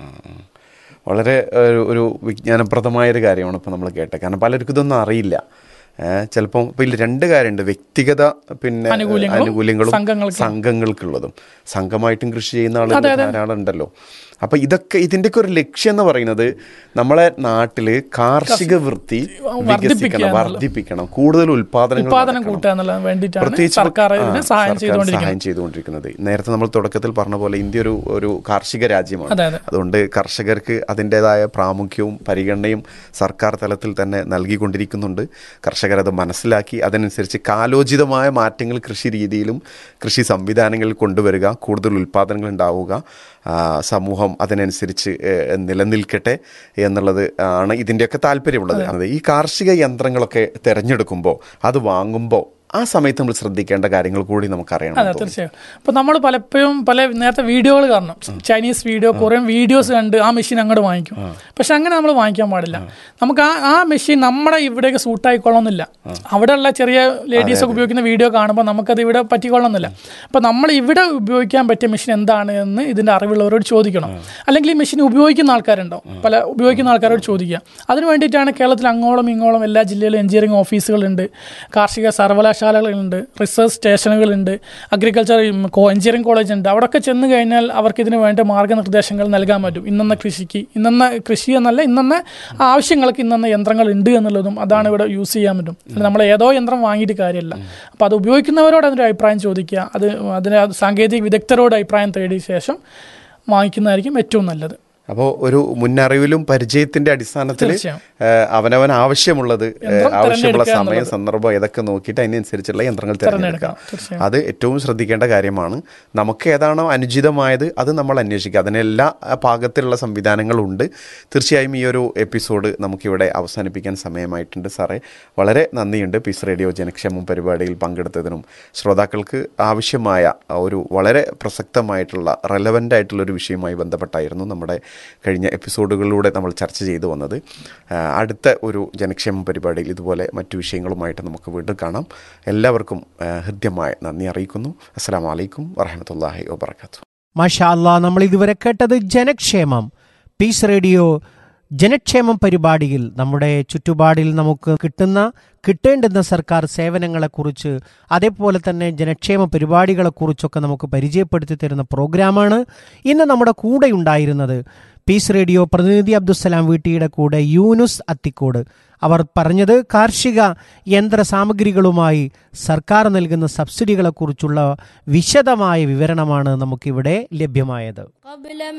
വളരെ ഒരു വിജ്ഞാനപ്രദമായൊരു കാര്യമാണ് ഇപ്പോൾ നമ്മൾ കേട്ടത്. കാരണം പലർക്കും ഇതൊന്നും അറിയില്ല. ചിലപ്പം ഇപ്പം ഇതിൽ രണ്ട് കാര്യമുണ്ട്. വ്യക്തിഗത പിന്നെ ആനുകൂല്യങ്ങളും സംഘങ്ങൾക്കുള്ളതും. സംഘമായിട്ടും കൃഷി ചെയ്യുന്ന ആളുകൾ ധാരാളം ഉണ്ടല്ലോ. അപ്പം ഇതൊക്കെ ഇതിൻ്റെയൊക്കെ ഒരു ലക്ഷ്യം എന്ന് പറയുന്നത് നമ്മളെ നാട്ടിൽ കാർഷിക വൃത്തി വികസിക്കണം, വർദ്ധിപ്പിക്കണം, കൂടുതൽ ഉത്പാദനങ്ങൾ സഹായം ചെയ്തുകൊണ്ടിരിക്കുന്നത്. നേരത്തെ നമ്മൾ തുടക്കത്തിൽ പറഞ്ഞ പോലെ ഇന്ത്യ ഒരു ഒരു കാർഷിക രാജ്യമാണ്. അതുകൊണ്ട് കർഷകർക്ക് അതിൻ്റെതായ പ്രാമുഖ്യവും പരിഗണനയും സർക്കാർ തലത്തിൽ തന്നെ നൽകിക്കൊണ്ടിരിക്കുന്നുണ്ട്. കർഷകരത് മനസ്സിലാക്കി അതിനനുസരിച്ച് കാലോചിതമായ മാറ്റങ്ങൾ കൃഷി രീതിയിലും കൃഷി സംവിധാനങ്ങളിൽ കൊണ്ടുവരിക, കൂടുതൽ ഉൽപ്പാദനങ്ങൾ ഉണ്ടാവുക, സമൂഹം അതിനനുസരിച്ച് നിലനിൽക്കട്ടെ എന്നുള്ളത് ആണ് ഇതിൻ്റെയൊക്കെ താല്പര്യമുള്ളത്. അത് ഈ കാർഷിക യന്ത്രങ്ങളൊക്കെ തിരഞ്ഞെടുക്കുമ്പോൾ അത് വാങ്ങുമ്പോൾ ആ സമയത്ത് നമ്മൾ ശ്രദ്ധിക്കേണ്ട കാര്യങ്ങൾ കൂടി നമുക്കറിയണം. അതെ, തീർച്ചയായും. അപ്പോൾ നമ്മൾ പലപ്പോഴും പല നേരത്തെ വീഡിയോകൾ കാണണം, ചൈനീസ് വീഡിയോ, കൊറിയൻ വീഡിയോസ് കണ്ട് ആ മെഷീൻ അങ്ങോട്ട് വാങ്ങിക്കും. പക്ഷെ അങ്ങനെ നമ്മൾ വാങ്ങിക്കാൻ പാടില്ല. നമുക്ക് ആ ആ മെഷീൻ നമ്മുടെ ഇവിടേക്ക് സൂട്ടായിക്കൊള്ളണമെന്നില്ല. അവിടെയുള്ള ചെറിയ ലേഡീസൊക്കെ ഉപയോഗിക്കുന്ന വീഡിയോ കാണുമ്പോൾ നമുക്കത് ഇവിടെ പറ്റിക്കൊള്ളണമെന്നില്ല. അപ്പോൾ നമ്മൾ ഇവിടെ ഉപയോഗിക്കാൻ പറ്റിയ മെഷീൻ എന്താണ് എന്ന് ഇതിൻ്റെ അറിവുള്ളവരോട് ചോദിക്കണം. അല്ലെങ്കിൽ ഈ മെഷീൻ ഉപയോഗിക്കുന്ന ആൾക്കാരുണ്ടാവും, പല ഉപയോഗിക്കുന്ന ആൾക്കാരോട് ചോദിക്കുക. അതിന് വേണ്ടിയിട്ടാണ് കേരളത്തിൽ അങ്ങോളം ഇങ്ങോളം എല്ലാ ജില്ലയിലും എഞ്ചിനീയറിംഗ് ഓഫീസുകളുണ്ട്, കാർഷിക സർവകലാശാല ശാലകളുണ്ട്, റിസർച്ച് സ്റ്റേഷനുകളുണ്ട്, അഗ്രികൾച്ചർ എഞ്ചിനീയറിംഗ് കോളേജ് ഉണ്ട്. അവിടെയൊക്കെ ചെന്ന് കഴിഞ്ഞാൽ അവർക്ക് ഇതിന് വേണ്ട മാർഗ്ഗനിർദ്ദേശങ്ങൾ നൽകാൻ പറ്റും. ഇന്നെന്ന കൃഷിക്ക് ഇന്നെന്ന കൃഷി എന്നല്ല ഇന്നെന്ന ആവശ്യങ്ങൾക്ക് ഇന്നെന്ന യന്ത്രങ്ങൾ ഉണ്ട് എന്നുള്ളതും അതാണ് ഇവിടെ യൂസ് ചെയ്യാൻ പറ്റും. നമ്മൾ ഏതോ യന്ത്രം വാങ്ങിയിട്ട് കാര്യമില്ല. അപ്പോൾ അത് ഉപയോഗിക്കുന്നവരോട് അതിൻ്റെ അഭിപ്രായം ചോദിക്കുക. അത് അതിന് സാങ്കേതിക വിദഗ്ധരോട് അഭിപ്രായം തേടിയ ശേഷം വാങ്ങിക്കുന്നതായിരിക്കും ഏറ്റവും നല്ലത്. അപ്പോൾ ഒരു മുന്നറിവിലും പരിചയത്തിന്റെ അടിസ്ഥാനത്തിൽ അവനവൻ ആവശ്യമുള്ളത് ആവശ്യമുള്ള സമയം സന്ദർഭം ഏതൊക്കെ നോക്കിയിട്ട് അതിനനുസരിച്ചുള്ള യന്ത്രങ്ങൾ തിരഞ്ഞെടുക്കാം. അത് ഏറ്റവും ശ്രദ്ധിക്കേണ്ട കാര്യമാണ്. നമുക്ക് ഏതാണോ അനുചിതമായത് അത് നമ്മൾ അന്വേഷിക്കുക. അതിനെല്ലാ പാകത്തിലുള്ള സംവിധാനങ്ങളുണ്ട്. തീർച്ചയായും ഈ ഒരു എപ്പിസോഡ് നമുക്കിവിടെ അവസാനിപ്പിക്കാൻ സമയമായിട്ടുണ്ട്. സാറേ, വളരെ നന്ദിയുണ്ട് പീസ് റേഡിയോ ജനക്ഷേമം പരിപാടിയിൽ പങ്കെടുത്തതിനും ശ്രോതാക്കൾക്ക് ആവശ്യമായ ഒരു വളരെ പ്രസക്തമായിട്ടുള്ള റെലവൻ്റ് ആയിട്ടുള്ള ഒരു വിഷയവുമായി ബന്ധപ്പെട്ടായിരുന്നു നമ്മുടെ കഴിഞ്ഞ എപ്പിസോഡുകളിലൂടെ നമ്മൾ ചർച്ച ചെയ്തു വന്നത്. അടുത്ത ഒരു ജനക്ഷേമ പരിപാടിയിൽ ഇതുപോലെ മറ്റു വിഷയങ്ങളുമായിട്ട് നമുക്ക് വീണ്ടും കാണാം. എല്ലാവർക്കും ഹൃദ്യമായ നന്ദി അറിയിക്കുന്നു. അസ്സലാമു അലൈക്കും വറഹ്മത്തുള്ളാഹി വബറകാതുഹു. മാഷാ അല്ലാ, നമ്മൾ ഇതുവരെ കേട്ടത് ജനക്ഷേമം. പീസ് റേഡിയോ ജനക്ഷേമം പരിപാടിയിൽ നമ്മുടെ ചുറ്റുപാടിൽ നമുക്ക് കിട്ടുന്ന കിട്ടേണ്ടുന്ന സർക്കാർ സേവനങ്ങളെക്കുറിച്ച്, അതേപോലെ തന്നെ ജനക്ഷേമ പരിപാടികളെക്കുറിച്ചൊക്കെ നമുക്ക് പരിചയപ്പെടുത്തി തരുന്ന പ്രോഗ്രാമാണ് ഇന്ന് നമ്മുടെ കൂടെ ഉണ്ടായിരുന്നത്. പീസ് റേഡിയോ പ്രതിനിധി അബ്ദുസ്സലാം വീട്ടിയുടെ കൂടെ യൂനുസ് അത്തിക്കോട്. അവർ പറഞ്ഞത് കാർഷിക യന്ത്ര സാമഗ്രികളുമായി സർക്കാർ നൽകുന്ന സബ്സിഡികളെക്കുറിച്ചുള്ള വിശദമായ വിവരണമാണ് നമുക്കിവിടെ ലഭ്യമായത്.